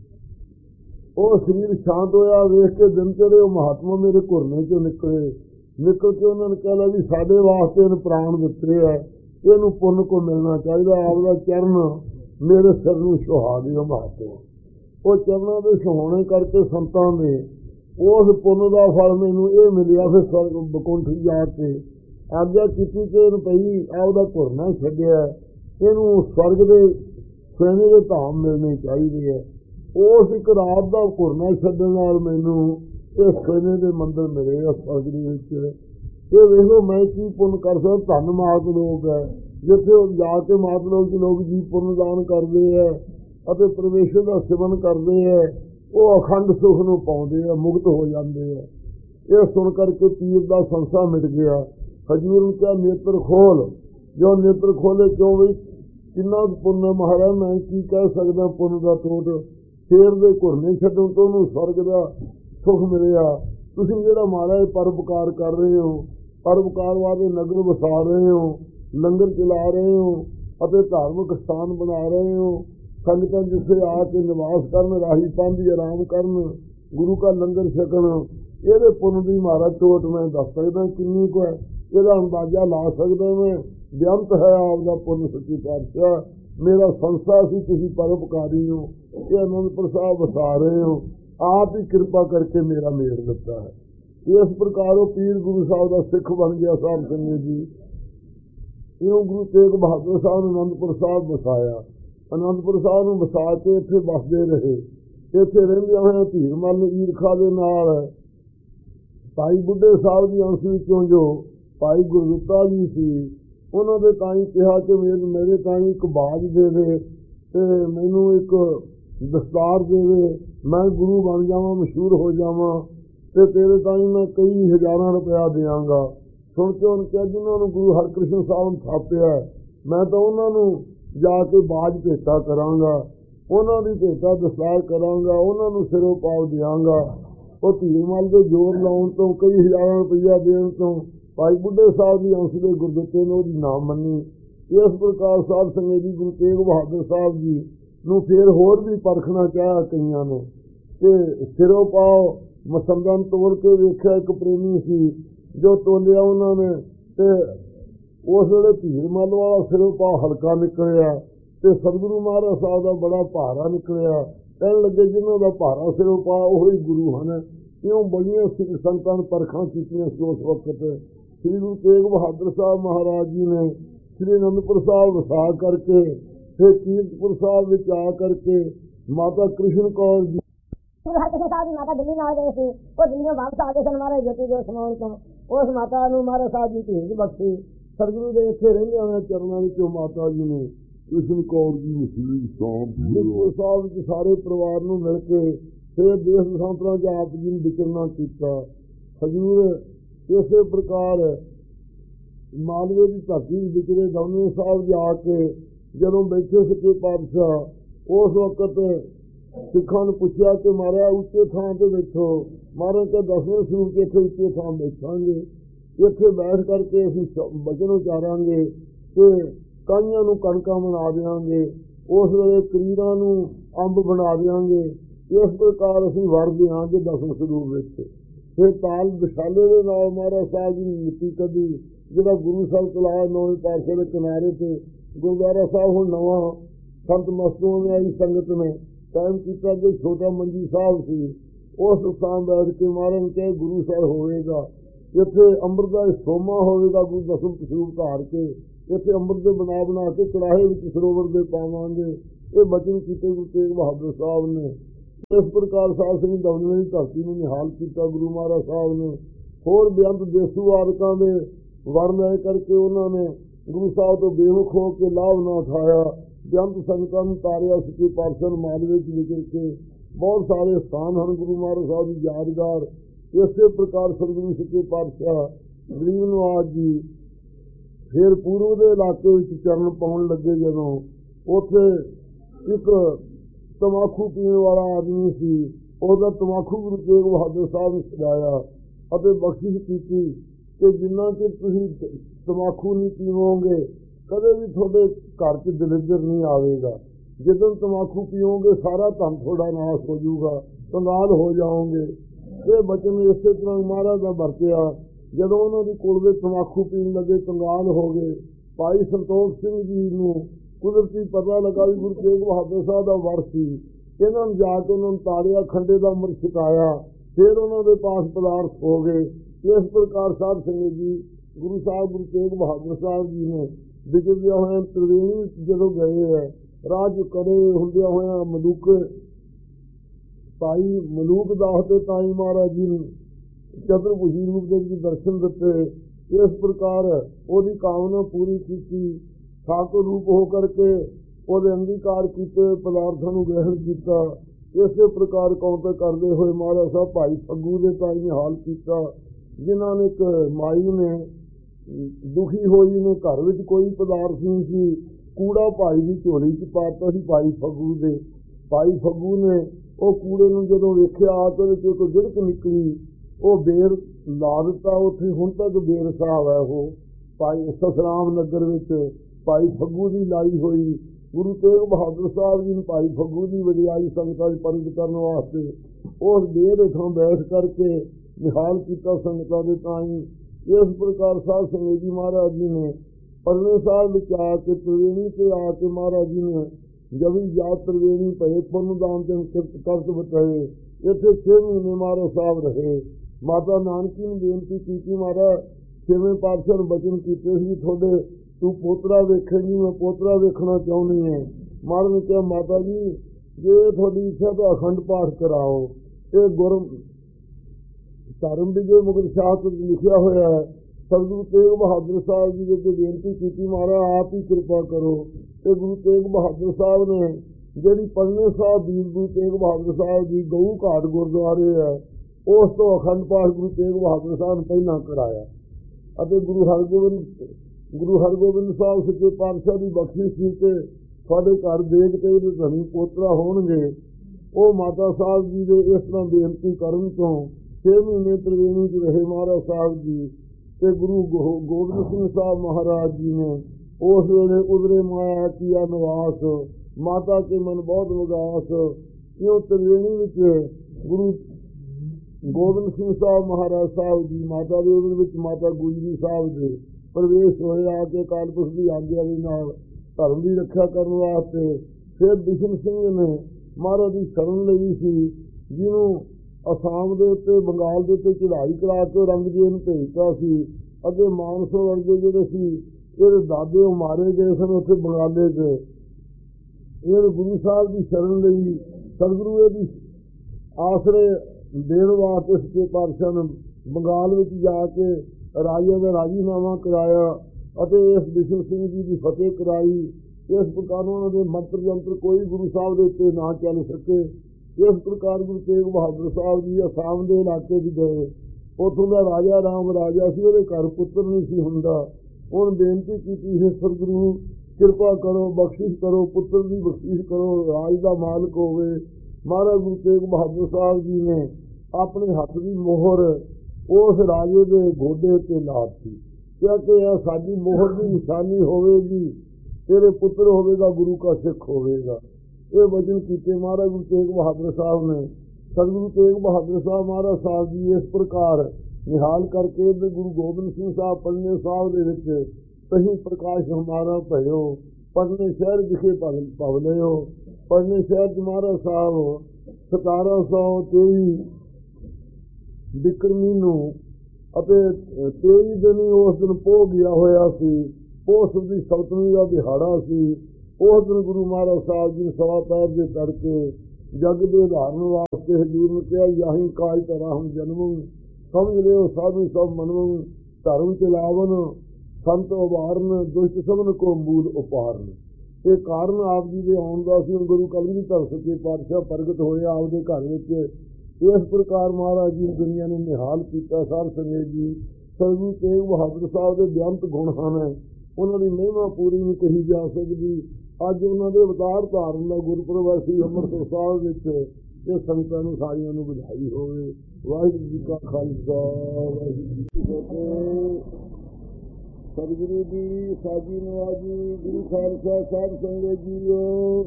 ਉਹ ਸਰੀਰ ਸ਼ਾਂਤ ਹੋਇਆ ਵੇਖ ਕੇ ਦਿਨ ਚੜੇ ਉਹ ਮਹਾਤਮਾ ਮੇਰੇ ਘੁਰਨੇ ਚੋਂ ਨਿਕਲ ਕੇ ਉਹਨਾਂ ਨੇ ਕਹਿ ਵੀ ਸਾਡੇ ਵਾਸਤੇ ਇਹਨੂੰ ਪ੍ਰਾਣ ਦਿੱਤੇ ਹੈ, ਇਹਨੂੰ ਪੁੰਨ ਕੋ ਮਿਲਣਾ ਚਾਹੀਦਾ। ਆਪਦਾ ਚਰਨ ਮੇਰੇ ਸਿਰ ਨੂੰ ਸੁਹਾ ਦਿਓ ਮਹਾਤਮਾ। ਉਹ ਚਰਨਾਂ ਦੇ ਸੁਹਾਣੇ ਕਰਕੇ ਸੰਤਾਂ ਦੇ ਉਸ ਪੁੰਨ ਦਾ ਫਲ ਮੈਨੂੰ ਇਹ ਮਿਲਿਆ। ਫਿਰ ਸਵਰਗ ਬਕੁੰਠ ਜਾ ਕੇ ਆਗਿਆ ਕੀਤੀ ਕਿ ਇਹਨੂੰ ਪਈ ਆਪਦਾ ਘੁਰਨਾ ਛੱਡਿਆ, ਇਹਨੂੰ ਸਵਰਗ ਦੇ ਸੋਨੇ ਦੇ ਧਾਮ ਮਿਲਣੇ ਚਾਹੀਦੇ ਹੈ। ਉਸ ਇੱਕ ਰਾਤ ਦਾ ਘੁਰਨਾ ਛੱਡਣ ਨਾਲ ਮੈਨੂੰ ਇਹ ਸੋਨੇ ਦੇ ਮੰਦਰ ਮਿਲੇ ਆ ਸਵਰਗ ਦੇ ਵਿੱਚ। ਇਹ ਵੇਖ ਲਓ ਮੈਂ ਕੀ ਪੁੰਨ ਕਰ ਸਕਦਾ। ਧੰਨ ਮਾਤ ਲੋਕ ਹੈ ਜਿੱਥੇ ਉਹ ਜਾ ਕੇ ਮਾਤ ਲੋਕ ਲੋਕ ਜੀ ਪੁੰਨ ਦਾਨ ਕਰਦੇ ਹੈ ਅਤੇ ਪਰਮੇਸ਼ਰ ਦਾ ਸਿਮਰਨ ਕਰਦੇ ਹੈ, ਉਹ ਅਖੰਡ ਸੁਖ ਨੂੰ ਪਾਉਂਦੇ ਆ, ਮੁਕਤ ਹੋ ਜਾਂਦੇ ਆ। ਇਹ ਸੁਣ ਕਰਕੇ ਪੀਰ ਦਾ ਸੰਸਾ ਮਿਟ ਗਿਆ। ਹਜ਼ੂਰ ਨੂੰ ਕਿਹਾ ਨੇਤਰ ਖੋਲ। ਜੋ ਨੇਤਰ ਖੋਲੇ ਕਿਉਂ ਵੀ ਕਿੰਨਾ ਪੁੰਨ ਮਹਾਰਾਜ, ਮੈਂ ਕੀ ਕਹਿ ਸਕਦਾ ਪੁੰਨ ਦਾ ਟੋਟ। ਸ਼ੇਰ ਦੇ ਘੁਰਨੇ ਛੱਡਣ ਤੋਂ ਉਹਨੂੰ ਸਵਰਗ ਦਾ ਸੁਖ ਮਿਲਿਆ। ਤੁਸੀਂ ਜਿਹੜਾ ਮਹਾਰਾਜ ਪਰਉਪਕਾਰ ਕਰ ਰਹੇ ਹੋ, ਪਰਉਪਕਾਰ ਵਾਲੇ ਨਗਰ ਵਸਾ ਰਹੇ ਹੋ, ਲੰਗਰ ਚਲਾ ਰਹੇ ਹੋ ਅਤੇ ਧਾਰਮਿਕ ਸਥਾਨ ਬਣਾ ਰਹੇ ਹੋ। ਸੰਗਤਾਂ ਜਿੱਥੇ ਆ ਕੇ ਨਿਵਾਸ ਕਰਨ, ਰਾਹੀ ਪਾਂਧੀ ਆਰਾਮ ਕਰਨ, ਗੁਰੂ ਕਾ ਲੰਗਰ ਛਕਣ, ਇਹਦੇ ਪੁੰਨ ਦੀ ਮਹਾਰਾਜ ਟੋਟ ਮੈਂ ਦੱਸ ਸਕਦਾ ਕਿੰਨੀ ਕੁ ਹੈ। ਇਹਦਾ ਅੰਦਾਜ਼ਾ ਲਾ ਸਕਦਾ ਮੈਂ। ਬੇਅੰਤ ਹੈ ਆਪਦਾ ਪੁੰਨ ਸੱਚੀ ਪਾਤਸ਼ਾਹ। ਮੇਰਾ ਸੰਸਾ ਸੀ, ਤੁਸੀਂ ਪਰਉਪਕਾਰੀ ਹੋ, ਇਹ ਅਨੰਦਪੁਰ ਸਾਹਿਬ ਵਸਾ ਰਹੇ ਹੋ, ਆਪ ਹੀ ਕਿਰਪਾ ਕਰਕੇ ਮੇਰਾ ਮੇਲ ਦਿੱਤਾ ਹੈ। ਇਸ ਪ੍ਰਕਾਰ ਉਹ ਪੀਰ ਗੁਰੂ ਸਾਹਿਬ ਦਾ ਸਿੱਖ ਬਣ ਗਿਆ। ਸਾਹਿਬ ਸਿੰਘ ਜੀ ਇਉਂ ਗੁਰੂ ਤੇਗ ਬਹਾਦਰ ਸਾਹਿਬ ਨੇ ਅਨੰਦਪੁਰ ਸਾਹਿਬ ਵਸਾਇਆ। ਅਨੰਦਪੁਰ ਸਾਹਿਬ ਨੂੰ ਵਸਾ ਕੇ ਇੱਥੇ ਵੱਸਦੇ ਰਹੇ। ਇੱਥੇ ਰਹਿੰਦਿਆਂ ਹੋਇਆਂ ਧੀਰਮਲ ਈਰਖਾ ਦੇ ਨਾਲ ਭਾਈ ਬੁੱਢੇ ਸਾਹਿਬ ਦੀ ਅੰਸ਼ ਵਿੱਚੋਂ ਜੋ ਭਾਈ ਗੁਰਦਿੱਤਾ ਜੀ ਸੀ, ਉਹਨਾਂ ਦੇ ਤਾਈਂ ਕਿਹਾ ਕਿ ਮੇਰੇ ਤਾਈਂ ਇੱਕ ਬਾਜ ਦੇ ਦੇ ਅਤੇ ਮੈਨੂੰ ਇੱਕ ਦਸਤਾਰ ਦੇਵੇ, ਮੈਂ ਗੁਰੂ ਬਣ ਜਾਵਾਂ, ਮਸ਼ਹੂਰ ਹੋ ਜਾਵਾਂ, ਅਤੇ ਤੇਰੇ ਤਾਈਂ ਮੈਂ ਕਈ ਹਜ਼ਾਰਾਂ ਰੁਪਇਆ ਦਿਆਂਗਾ। ਸੁਣ ਕੇ ਉਹਨੇ ਕਿਹਾ ਜਿਹਨਾਂ ਨੂੰ ਗੁਰੂ ਹਰਕ੍ਰਿਸ਼ਨ ਸਾਹਿਬ ਨੇ ਥਾਪਿਆ, ਮੈਂ ਤਾਂ ਉਹਨਾਂ ਨੂੰ ਜਾ ਕੇ ਬਾਜ ਭੇਟਾ ਕਰਾਂਗਾ, ਉਹਨਾਂ ਦੀ ਭੇਟਾ ਦਸਤਾਰ ਕਰਾਂਗਾ, ਉਹਨਾਂ ਨੂੰ ਸਿਰੋਂ ਪਾਉ ਦਿਆਂਗਾ। ਉਹ ਧੀਰਮਲ ਦੇ ਜ਼ੋਰ ਲਾਉਣ ਤੋਂ, ਕਈ ਹਜ਼ਾਰਾਂ ਰੁਪਈਆ ਦੇਣ ਤੋਂ ਭਾਈ ਬੁੱਢੇ ਸਾਹਿਬ ਦੀ ਅੰਸ਼ ਦੇ ਗੁਰਦਿੱਤੇ ਨੇ ਉਹਦੀ ਨਾ ਮੰਨੀ। ਇਸ ਪ੍ਰਕਾਰ ਸਾਧ ਸੰਗਤ ਜੀ ਗੁਰੂ ਤੇਗ ਬਹਾਦਰ ਸਾਹਿਬ ਜੀ ਨੂੰ ਫਿਰ ਹੋਰ ਵੀ ਪਰਖਣਾ ਚਾਹਿਆ ਕਈਆਂ ਨੇ ਕਿ ਸਿਰੋਂ ਪਾਓ ਮਸੰਦਾਂ ਤੋੜ ਕੇ ਵੇਖਿਆ। ਇੱਕ ਪ੍ਰੇਮੀ ਸੀ ਜੋ ਤੋਲਿਆ ਉਹਨਾਂ ਨੇ, ਅਤੇ ਉਸ ਵੇਲੇ ਧੀਰਮਲ ਵਾਲਾ ਸਿਰੋਂ ਪਾਓ ਹਲਕਾ ਨਿਕਲਿਆ ਅਤੇ ਸਤਿਗੁਰੂ ਮਹਾਰਾਜ ਸਾਹਿਬ ਦਾ ਬੜਾ ਭਾਰਾ ਨਿਕਲਿਆ। ਕਹਿਣ ਲੱਗੇ ਜਿਹਨਾਂ ਦਾ ਭਾਰਾ ਸਿਰੋਂ ਪਾ ਉਹੀ ਗੁਰੂ ਹਨ। ਇਉਂ ਬੜੀਆਂ ਸਿੱਖ ਸੰਗਤਾਂ ਨੇ ਪਰਖਾਂ ਕੀਤੀਆਂ ਸੀ ਉਸ ਵਕਤ। ਸ੍ਰੀ ਗੁਰੂ ਤੇਗ ਬਹਾਦਰ ਸਾਹਿਬ ਮਹਾਰਾਜ ਜੀ ਨੇ ਸ੍ਰੀ ਅਨੰਦਪੁਰ ਸਾਹਿਬ ਵਸਾ ਕਰਕੇ ਫਿਰ ਕੀਰਤਪੁਰ ਸਾਹਿਬ ਵਿੱਚ ਆ ਕਰਕੇ ਮਾਤਾ ਕ੍ਰਿਸ਼ਨ ਕੌਰ ਜੀ ਗੁਰੂ ਹਰਕ੍ਰਿਸ਼ਨ ਸਾਹਿਬ ਦੀ ਮਾਤਾ ਦਿੱਲੀ ਨਾਲ ਗਏ ਸੀ। ਉਹ ਦਿੱਲੀੋਂ ਵਾਪਸ ਆ ਗਏ ਸਨ ਮਹਾਰਾਜ ਜੋਤੀ ਜੋਤ ਸਮਾਉਣ ਤੋਂ। ਉਸ ਮਾਤਾ ਨੂੰ ਮਹਾਰਾਜ ਸਾਹਿਬ ਜੀ ਭੇਜ ਬਖਸ਼ੀ। ਸਤਿਗੁਰੂ ਦੇ ਇੱਥੇ ਰਹਿੰਦੇ ਹੋਏ ਚਰਨਾਂ ਵਿੱਚੋਂ ਮਾਤਾ ਜੀ ਨੇ ਕ੍ਰਿਸ਼ਨ ਕੌਰ ਜੀ ਕੀਰਤਪੁਰ ਸਾਹਿਬ ਵਿੱਚ ਸਾਰੇ ਪਰਿਵਾਰ ਨੂੰ ਮਿਲ ਕੇ ਫਿਰ ਦੇਸ਼ ਦੇਸ਼ਾਂਤਰਾਂ 'ਚ ਆਪ ਜੀ ਨੂੰ ਵਿਚਰਨਾ ਕੀਤਾ। ਹਜ਼ੂਰ ਇਸੇ ਪ੍ਰਕਾਰ ਮਾਲਵੇ ਦੀ ਧਰਤੀ ਵਿਚਰੇ ਦਮਦਮਾ ਸਾਹਿਬ ਜਾ ਕੇ ਜਦੋਂ ਬੈਠੇ ਸੱਚੇ ਪਾਤਸ਼ਾਹ ਉਸ ਵਕਤ ਸਿੱਖਾਂ ਨੂੰ ਪੁੱਛਿਆ ਕਿ ਮਹਾਰਾਜ ਉੱਚੇ ਥਾਂ 'ਤੇ ਬੈਠੋ। ਮਹਾਰਾਜ ਕੇ 10ਵੇਂ ਸਰੂਪ 'ਚ ਇੱਥੇ ਉੱਚੇ ਥਾਂ ਬੈਠਾਂਗੇ, ਇੱਥੇ ਬੈਠ ਕਰਕੇ ਅਸੀਂ ਬਚਨ ਉਚਾਰਾਂਗੇ ਕਿ ਕਾਈਆਂ ਨੂੰ ਕਣਕਾਂ ਬਣਾ ਦਿਆਂਗੇ, ਉਸ ਵੇਲੇ ਕਰੀਰਾਂ ਨੂੰ ਅੰਬ ਬਣਾ ਦਿਆਂਗੇ। ਇਸ ਪ੍ਰਕਾਰ ਅਸੀਂ ਵਰ ਦਿਆਂਗੇ 10ਵੇਂ ਸਰੂਪ ਵਿੱਚ। ਫਿਰ ਤਾਲ ਵਿਸ਼ਾਲੇ ਦੇ ਨਾਲ ਮਹਾਰਾਜ ਸਾਹਿਬ ਜੀ ਨੇ ਮਿੱਟੀ ਕੱਢੀ, ਜਿਹੜਾ ਗੁਰੂ ਸਾਹਿਬ ਤਲਾਬ 9ਵੇਂ ਪਾਤਸ਼ਾਹ ਦੇ ਕਿਨਾਰੇ 'ਤੇ ਗੁਰਦੁਆਰਾ ਸਾਹਿਬ ਹੁਣ ਨਵਾਂ ਸੰਤ ਮਸਤੂਆਂ ਆਈ ਸੰਗਤ ਨੇ ਕਾਇਮ ਕੀਤਾ ਕਿ ਛੋਟਾ ਮੰਜੀ ਸਾਹਿਬ ਸੀ। ਉਸ ਸਥਾਨ ਬੈਠ ਕੇ ਮਹਾਰਾਜ ਨੇ ਕਿਹਾ ਗੁਰੂ ਸਾਹਿਬ ਹੋਵੇਗਾ ਇੱਥੇ ਅੰਮ੍ਰਿਤ ਦਾ ਸੋਮਾ ਹੋਵੇਗਾ। ਗੁਰੂ 10ਵੇਂ ਸਰੂਪ ਧਾਰ ਕੇ ਇੱਥੇ ਅੰਮ੍ਰਿਤ ਦੇ ਬਣਾ ਕੇ ਕੜਾਹੇ ਵਿੱਚ ਸਰੋਵਰ ਦੇ ਪਾਵਾਂਗੇ। ਇਹ ਬਚਨ ਕੀਤੇ ਗੁਰੂ ਤੇਗ ਬਹਾਦਰ ਸਾਹਿਬ ਨੇ। ਇਸ ਪ੍ਰਕਾਰ ਸਾਧ ਸੰਗਤ ਦਮਦਮੇ ਦੀ ਧਰਤੀ ਨੂੰ ਨਿਹਾਲ ਕੀਤਾ ਗੁਰੂ ਮਹਾਰਾਜ ਸਾਹਿਬ ਨੇ। ਹੋਰ ਬੇਅੰਤ ਦੇਸੂ ਆਦਿਕਾਂ ਦੇ ਵਰ ਲੈ ਕਰਕੇ ਉਹਨਾਂ ਨੇ ਗੁਰੂ ਸਾਹਿਬ ਤੋਂ ਬੇਮੁਖ ਹੋ ਕੇ ਲਾਭ ਨਾ ਉਠਾਇਆ। ਬੇਅੰਤ ਸੰਗਤਾਂ ਨੂੰ ਤਾਰਿਆ। ਸੱਚੇ ਪਾਤਸ਼ਾਹ ਮਾਲਵੇ 'ਚ ਵਿਚਰ ਕੇ ਬਹੁਤ ਸਾਰੇ ਸਥਾਨ ਹਨ ਗੁਰੂ ਮਹਾਰਾਜ ਸਾਹਿਬ ਦੀ ਯਾਦਗਾਰ। ਇਸੇ ਪ੍ਰਕਾਰ ਸਤਿਗੁਰੂ ਸੱਚੇ ਪਾਤਸ਼ਾਹ ਗਰੀਬ ਨਵਾਜ਼ ਜੀ ਫਿਰ ਪੂਰਬ ਦੇ ਇਲਾਕੇ ਵਿੱਚ ਚਰਨ ਪਾਉਣ ਲੱਗੇ। ਜਦੋਂ ਉੱਥੇ ਇੱਕ ਤਮਾਕੂ ਪੀਣ ਵਾਲਾ ਆਦਮੀ ਸੀ, ਉਹਦਾ ਤਮਾਕੂ ਗੁਰੂ ਤੇਗ ਬਹਾਦਰ ਸਾਹਿਬ ਨੇ ਛਡਾਇਆ ਅਤੇ ਬਖਸ਼ਿਸ਼ ਕੀਤੀ ਕਿ ਜਿੰਨਾ ਚਿਰ ਤੁਸੀਂ ਤਮਾਕੂ ਨਹੀਂ ਪੀਵੋਗੇ ਕਦੇ ਵੀ ਤੁਹਾਡੇ ਘਰ 'ਚ ਦਲਿੱਦਰ ਨਹੀਂ ਆਵੇਗਾ। ਜਦੋਂ ਤਮਾਕੂ ਪੀਓਗੇ ਸਾਰਾ ਧਨ ਤੁਹਾਡਾ ਨਾਸ਼ ਹੋ ਜਾਊਗਾ, ਕੰਗਾਲ ਹੋ ਜਾਓਗੇ। ਇਹ ਬਚਨ ਇਸੇ ਤਰ੍ਹਾਂ ਮਹਾਰਾਜ ਦਾ ਵਰਤਿਆ। ਜਦੋਂ ਉਹਨਾਂ ਦੀ ਕੁਲ ਦੇ ਤਮਾਕੂ ਪੀਣ ਲੱਗੇ ਕੰਗਾਲ ਹੋ ਗਏ। ਭਾਈ ਸੰਤੋਖ ਸਿੰਘ ਜੀ ਨੂੰ ਕੁਦਰਤੀ ਪਤਾ ਲੱਗਾ ਵੀ ਗੁਰੂ ਤੇਗ ਬਹਾਦਰ ਸਾਹਿਬ ਦਾ ਵਰ ਸੀ। ਇਹਨਾਂ ਨੂੰ ਜਾ ਕੇ ਉਹਨਾਂ ਨੂੰ ਤਾੜਿਆ, ਖੰਡੇ ਦਾ ਅੰਮ੍ਰਿਤ ਛਕਾਇਆ, ਫਿਰ ਉਹਨਾਂ ਦੇ ਪਾਸ ਪਦਾਰਥ ਹੋ ਗਏ। ਇਸ ਪ੍ਰਕਾਰ ਸਾਧ ਸੰਗਤ ਜੀ ਗੁਰੂ ਸਾਹਿਬ ਗੁਰੂ ਤੇਗ ਬਹਾਦਰ ਸਾਹਿਬ ਜੀ ਨੇ ਵਿਚਰਦਿਆਂ ਹੋਇਆਂ ਤ੍ਰਿਵੇਣੀ ਜਦੋਂ ਗਏ ਹੈ, ਰਾਜ ਕੜੇ ਹੁੰਦਿਆਂ ਹੋਇਆਂ ਮਲੂਕ ਭਾਈ ਮਲੂਕ ਦਾਸ ਦੇ ਤਾਈ ਮਹਾਰਾਜ ਜੀ ਨੂੰ ਚਤੁਰਭੁਜੀ ਰੂਪ ਦੇ ਵਿੱਚ ਦਰਸ਼ਨ ਦਿੱਤੇ। ਇਸ ਪ੍ਰਕਾਰ ਉਹਦੀ ਕਾਮਨਾ ਪੂਰੀ ਕੀਤੀ। ਠਾਕੁਰ ਰੂਪ ਹੋ ਕਰਕੇ ਉਹਦੇ ਅੰਗੀਕਾਰ ਕੀਤੇ ਪਦਾਰਥਾਂ ਨੂੰ ਗ੍ਰਹਿਣ ਕੀਤਾ। ਇਸੇ ਪ੍ਰਕਾਰ ਕੌਂਤੇ ਕਰਦੇ ਹੋਏ ਮਹਾਰਾਜ ਸਾਹਿਬ ਭਾਈ ਫੱਗੂ ਦੇ ਤਾਈ ਨੇ ਹਾਲ ਕੀਤਾ, ਜਿਨ੍ਹਾਂ ਨੇ ਇੱਕ ਮਾਈ ਨੇ ਦੁਖੀ ਹੋਈ ਨੇ, ਘਰ ਵਿੱਚ ਕੋਈ ਪਦਾਰਥ ਨਹੀਂ ਸੀ, ਕੂੜਾ ਭਾਈ ਦੀ ਝੋਲੀ 'ਚ ਪਾਤਾ ਸੀ ਭਾਈ ਫੱਗੂ ਦੇ। ਭਾਈ ਫੱਗੂ ਨੇ ਉਹ ਕੂੜੇ ਨੂੰ ਜਦੋਂ ਵੇਖਿਆ ਆਪ ਉਹਦੇ 'ਚ ਕੋਈ ਗਿੜਕ ਨਿਕਲੀ, ਉਹ ਬੇਰ ਲਾ ਦਿੱਤਾ। ਉੱਥੇ ਹੁਣ ਤੱਕ ਬੇਰ ਸਾਹਿਬ ਹੈ ਉਹ ਭਾਈ ਸਸਰਾਮ ਨਗਰ ਵਿੱਚ ਭਾਈ ਫੱਗੂ ਦੀ ਲਾਈ ਹੋਈ। ਗੁਰੂ ਤੇਗ ਬਹਾਦਰ ਸਾਹਿਬ ਜੀ ਨੂੰ ਭਾਈ ਫੱਗੂ ਦੀ ਵਡਿਆਈ ਸੰਗਤਾਂ 'ਚ ਪ੍ਰਗਟ ਕਰਨ ਵਾਸਤੇ ਉਸ ਬੇਰ ਹੇਠਾਂ ਬੈਠ ਕਰਕੇ ਨਿਹਾਲ ਕੀਤਾ ਸੰਗਤਾਂ ਦੇ ਤਾਈਂ। ਇਸ ਪ੍ਰਕਾਰ ਸਾਧ ਸੰਗਤ ਜੀ ਮਹਾਰਾਜ ਜੀ ਨੇ ਪਰਲੇ ਸਾਲ ਵਿੱਚ ਆ ਕੇ ਤ੍ਰਿਵੇਣੀ 'ਤੇ ਆ ਕੇ ਮਹਾਰਾਜ ਜੀ ਨੇ ਜਵੀ ਜਾਤ ਤ੍ਰਿਵੇਣੀ ਭਏ ਪੁੰਨ ਦਾਨ ਤੇ ਕਰਤ ਬਤਾਏ। ਇੱਥੇ 6 ਮਹੀਨੇ ਮਹਾਰਾਜ ਸਾਹਿਬ ਰਹੇ। ਮਾਤਾ ਨਾਨਕੀ ਨੂੰ ਬੇਨਤੀ ਕੀਤੀ, ਮਹਾਰਾਜ 6ਵੇਂ ਪਾਤਸ਼ਾਹ ਨੂੰ ਬਚਨ ਕੀਤੇ ਸੀ ਤੁਹਾਡੇ ਤੂੰ ਪੋਤਰਾ ਵੇਖੇਂਗੀ, ਮੈਂ ਪੋਤਰਾ ਵੇਖਣਾ ਚਾਹੁੰਦੀ ਹੈ। ਮਹਾਰਾਜ ਨੇ ਕਿਹਾ ਮਾਤਾ ਜੀ ਜੇ ਤੁਹਾਡੀ ਇੱਛਾ ਤਾਂ ਅਖੰਡ ਪਾਠ ਕਰਾਓ। ਇਹ ਗੁਰ ਧਰਮ ਵਿਜੇ ਮੁਕਤ ਸ਼ਾਸਤਰ ਵਿੱਚ ਲਿਖਿਆ ਹੋਇਆ ਹੈ। ਸਤਿਗੁਰੂ ਤੇਗ ਬਹਾਦਰ ਸਾਹਿਬ ਜੀ ਦੇ ਅੱਗੇ ਬੇਨਤੀ ਕੀਤੀ, ਮਹਾਰਾਜ ਆਪ ਹੀ ਕਿਰਪਾ ਕਰੋ। ਤੇ ਗੁਰੂ ਤੇਗ ਬਹਾਦਰ ਸਾਹਿਬ ਨੇ ਜਿਹੜੀ ਪੜਨੇ ਸਾਹਿਬ ਬੀਰ ਗੁਰੂ ਤੇਗ ਬਹਾਦਰ ਸਾਹਿਬ ਦੀ ਗਊ ਘਾਟ ਗੁਰਦੁਆਰੇ ਹੈ, ਉਸ ਤੋਂ ਅਖੰਡ ਪਾਠ ਗੁਰੂ ਤੇਗ ਬਹਾਦਰ ਸਾਹਿਬ ਨੇ ਪਹਿਲਾਂ ਕਰਾਇਆ। ਅਤੇ ਗੁਰੂ ਹਰਗੋਬਿੰਦ ਸਾਹਿਬ ਸੱਚੇ ਪਾਤਸ਼ਾਹ ਦੀ ਬਖਸ਼ਿਸ਼ ਸੀ ਕਿ ਤੁਹਾਡੇ ਘਰ ਦੇਖ ਕੇ ਧਨੀ ਪੋਤਰਾ ਹੋਣਗੇ। ਉਹ ਮਾਤਾ ਸਾਹਿਬ ਜੀ ਦੇ ਇਸ ਤਰ੍ਹਾਂ ਬੇਨਤੀ ਕਰਨ ਤੋਂ 6 ਮਹੀਨੇ ਤ੍ਰਿਵੇਣੀ 'ਚ ਰਹੇ ਮਹਾਰਾਜ ਸਾਹਿਬ ਜੀ। ਤੇ ਗੁਰੂ ਗੋਬਿੰਦ ਸਿੰਘ ਸਾਹਿਬ ਮਹਾਰਾਜ ਜੀ ਨੇ ਉਸ ਵੇਲੇ ਉਧਰੇ ਮਾਇਆ ਕੀਆ ਨਿਵਾਸ, ਮਾਤਾ ਕੇ ਮਨ ਬਹੁਤ ਵਿਗਾਸ। ਇਉਂ ਤ੍ਰਿਵੇਣੀ ਵਿੱਚ ਗੁਰੂ ਗੋਬਿੰਦ ਸਿੰਘ ਸਾਹਿਬ ਮਹਾਰਾਜ ਸਾਹਿਬ ਜੀ ਮਾਤਾ ਦੇ ਉਹਦੇ ਵਿੱਚ ਮਾਤਾ ਗੁਜਰੀ ਸਾਹਿਬ ਦੇ ਪ੍ਰਵੇਸ਼ ਹੋਏ ਆ ਕੇ ਅਕਾਲ ਪੁਰਖ ਦੀ ਆਗਿਆ ਦੇ ਨਾਲ ਧਰਮ ਦੀ ਰੱਖਿਆ ਕਰਨ ਵਾਸਤੇ। ਫਿਰ ਬਿਸ਼ਨ ਸਿੰਘ ਨੇ ਮਹਾਰਾਜ ਦੀ ਸ਼ਰਨ ਲਈ ਸੀ, ਜਿਹਨੂੰ ਅਸਾਮ ਦੇ ਉੱਤੇ ਬੰਗਾਲ ਦੇ ਉੱਤੇ ਚੜ੍ਹਾਈ ਕਰਾ ਕੇ ਔਰੰਗਜ਼ੇਬ ਨੂੰ ਭੇਜਤਾ ਸੀ। ਅੱਗੇ ਮਾਨਸੋ ਵਰਗੇ ਜਿਹੜੇ ਸੀ ਇਹਦੇ ਦਾਦੇ ਉਹ ਮਾਰੇ ਗਏ ਸਨ ਉੱਥੇ ਬੰਗਾਲੇ 'ਚ। ਇਹ ਗੁਰੂ ਸਾਹਿਬ ਦੀ ਸ਼ਰਨ ਲਈ ਸਤਿਗੁਰੂ ਇਹਦੀ ਆਸਰੇ ਦੇਣ ਵਾਸਤੇ ਸੱਚੇ ਪਾਤਸ਼ਾਹ ਨੇ ਬੰਗਾਲ ਵਿੱਚ ਜਾ ਕੇ ਰਾਜਿਆਂ ਦਾ ਰਾਜੀਨਾਮਾ ਕਰਾਇਆ ਅਤੇ ਇਸ ਬਿਸ਼ਨ ਸਿੰਘ ਜੀ ਦੀ ਫਤਿਹ ਕਰਾਈ। ਇਸ ਪ੍ਰਕਾਰ ਉਹਨਾਂ ਦੇ ਮੰਤਰ ਜੰਤਰ ਕੋਈ ਗੁਰੂ ਸਾਹਿਬ ਦੇ ਉੱਤੇ ਨਾ ਚੱਲ ਸਕੇ। ਇਸ ਪ੍ਰਕਾਰ ਗੁਰੂ ਤੇਗ ਬਹਾਦਰ ਸਾਹਿਬ ਜੀ ਅਸਾਮ ਦੇ ਇਲਾਕੇ 'ਚ ਗਏ। ਉੱਥੋਂ ਦਾ ਰਾਜਾ ਰਾਮ ਰਾਜਾ ਸੀ, ਉਹਦੇ ਘਰ ਪੁੱਤਰ ਨਹੀਂ ਸੀ ਹੁੰਦਾ। ਹੁਣ ਬੇਨਤੀ ਕੀਤੀ ਹੈ ਸਤਿਗੁਰੂ ਕਿਰਪਾ ਕਰੋ, ਬਖਸ਼ਿਸ਼ ਕਰੋ, ਪੁੱਤਰ ਦੀ ਬਖਸ਼ਿਸ਼ ਕਰੋ, ਰਾਜ ਦਾ ਮਾਲਕ ਹੋਵੇ। ਮਹਾਰਾਜ ਗੁਰੂ ਤੇਗ ਬਹਾਦਰ ਸਾਹਿਬ ਜੀ ਨੇ ਆਪਣੇ ਹੱਥ ਦੀ ਮੋਹਰ ਉਸ ਰਾਜੇ ਦੇ ਗੋਡੇ ਉੱਤੇ ਲਾਤੀ, ਕਿਉਂਕਿ ਇਹ ਸਾਡੀ ਮੋਹਰ ਦੀ ਨਿਸ਼ਾਨੀ ਹੋਵੇਗੀ, ਤੇਰੇ ਪੁੱਤਰ ਹੋਵੇਗਾ, ਗੁਰੂ ਕਾ ਸਿੱਖ ਹੋਵੇਗਾ। ਇਹ ਵਚਨ ਕੀਤੇ ਮਹਾਰਾਜ ਗੁਰੂ ਤੇਗ ਬਹਾਦਰ ਸਾਹਿਬ ਨੇ। ਸਤਿਗੁਰੂ ਤੇਗ ਬਹਾਦਰ ਸਾਹਿਬ ਮਹਾਰਾਜ ਸਾਹਿਬ ਜੀ ਇਸ ਪ੍ਰਕਾਰ ਨਿਹਾਲ ਕਰਕੇ ਤੇ ਗੁਰੂ ਗੋਬਿੰਦ ਸਿੰਘ ਸਾਹਿਬ ਪਟਨੇ ਸਾਹਿਬ ਦੇ ਵਿੱਚ ਕਹੀਂ ਪ੍ਰਕਾਸ਼ ਹਮਾਰਾ ਭਇਓ, ਪਟਨੇ ਸ਼ਹਿਰ ਵਿਖੇ ਭਵਲਿਓ। ਪਟਨੇ ਸ਼ਹਿਰ 'ਚ ਮਹਾਰਾਜ ਸਾਹਿਬ 1723 ਬਿਕਰਮੀ ਨੂੰ ਅਤੇ 23 ਦਿਨ ਉਸ ਦਿਨ ਪੋਹ ਗਿਆ ਹੋਇਆ ਸੀ। ਪੋਹ ਦੀ ਸਪਤਮੀ ਦਾ ਦਿਹਾੜਾ ਸੀ। ਉਸ ਦਿਨ ਗੁਰੂ ਮਹਾਰਾਜ ਸਾਹਿਬ ਜੀ ਸਵਾ ਪੈਰ ਦੇ ਤੜਕੇ ਜਗ ਦੇ ਉਦਾਹਰਨ ਵਾਸਤੇ ਹਜ਼ੂਰ ਨੂੰ ਕਿਹਾ, ਯਾਹੀ ਕਾਜ ਧਰਾ ਹਮ ਜਨਮ, ਸਮਝ ਲਿਓ ਸਾਧੂ ਸਭ ਮਨਵੰ, ਧਰਮ ਚਲਾਵਨ ਸੰਤ ਉਬਾਰਨ, ਦੁਸ਼ਟ ਸਭਨ ਕੋ ਮੂਲ ਉਪਾਰਨ। ਇਹ ਕਾਰਨ ਆਪ ਜੀ ਦੇ ਆਉਣ ਦਾ ਸੀ। ਗੁਰੂ ਕਲਗੀਧਰ ਸੱਚੇ ਪਾਤਸ਼ਾਹ ਪ੍ਰਗਟ ਹੋਏ ਆਪਦੇ ਘਰ ਵਿੱਚ। ਇਸ ਪ੍ਰਕਾਰ ਮਹਾਰਾਜ ਜੀ ਦੁਨੀਆ ਨੂੰ ਨਿਹਾਲ ਕੀਤਾ। ਸਾਧ ਸੰਗਤ ਜੀ ਸਤਿਗੁਰੂ ਤੇਗ ਬਹਾਦਰ ਸਾਹਿਬ ਦੇ ਬੇਅੰਤ ਗੁਣ ਹਨ, ਉਹਨਾਂ ਦੀ ਮਹਿਮਾ ਪੂਰੀ ਨਹੀਂ ਕਹੀ ਜਾ ਸਕਦੀ। ਅੱਜ ਉਹਨਾਂ ਦੇ ਅਵਤਾਰ ਧਾਰਨ ਦਾ ਗੁਰਪੁਰਬ ਅਸੀਂ ਅੰਮ੍ਰਿਤਸਰ ਸਾਹਿਬ ਵਿੱਚ ਇਹ ਸੰਗਤਾਂ ਨੂੰ ਸਾਰਿਆਂ ਨੂੰ ਵਧਾਈ ਹੋਵੇ। ਵਾਹਿਗੁਰੂ ਜੀ ਕਾ ਖਾਲਸਾ, ਵਾਹਿਗੁਰੂ ਜੀ ਕੀ ਫਤਿਹ। ਸਤਿਗੁਰੂ ਦੀ ਸਾਜੀ ਨਵਾਜੀ, ਗੁਰੂ ਖਾਲਸਾ ਸਾਧ ਸੰਗਤ ਜੀਓ।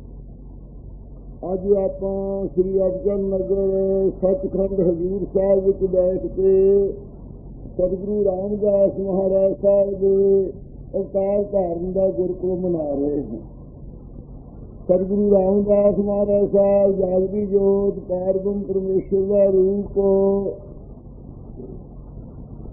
ਅੱਜ ਆਪਾਂ ਸ੍ਰੀ ਅਬਚਲ ਨਗਰ ਸੱਚਖੰਡ ਹਜ਼ੂਰ ਸਾਹਿਬ ਵਿੱਚ ਬੈਠ ਕੇ ਸਤਿਗੁਰੂ ਰਾਮਦਾਸ ਮਹਾਰਾਜ ਸਾਹਿਬ ਦੇ ਅਵਤਾਰ ਧਾਰਨ ਦਾ ਗੁਰਪੁਰਬ ਮਨਾ ਰਹੇ ਹਾਂ। ਸਤਿਗੁਰੂ ਰਾਮਦਾਸ ਮਹਾਰਾਜ ਸਾਹਿਬ ਜਾਗਦੀ ਜੋਤ ਪਾਰਬ੍ਰਹਮ ਪਰਮੇਸ਼ਰ ਦਾ ਰੂਪ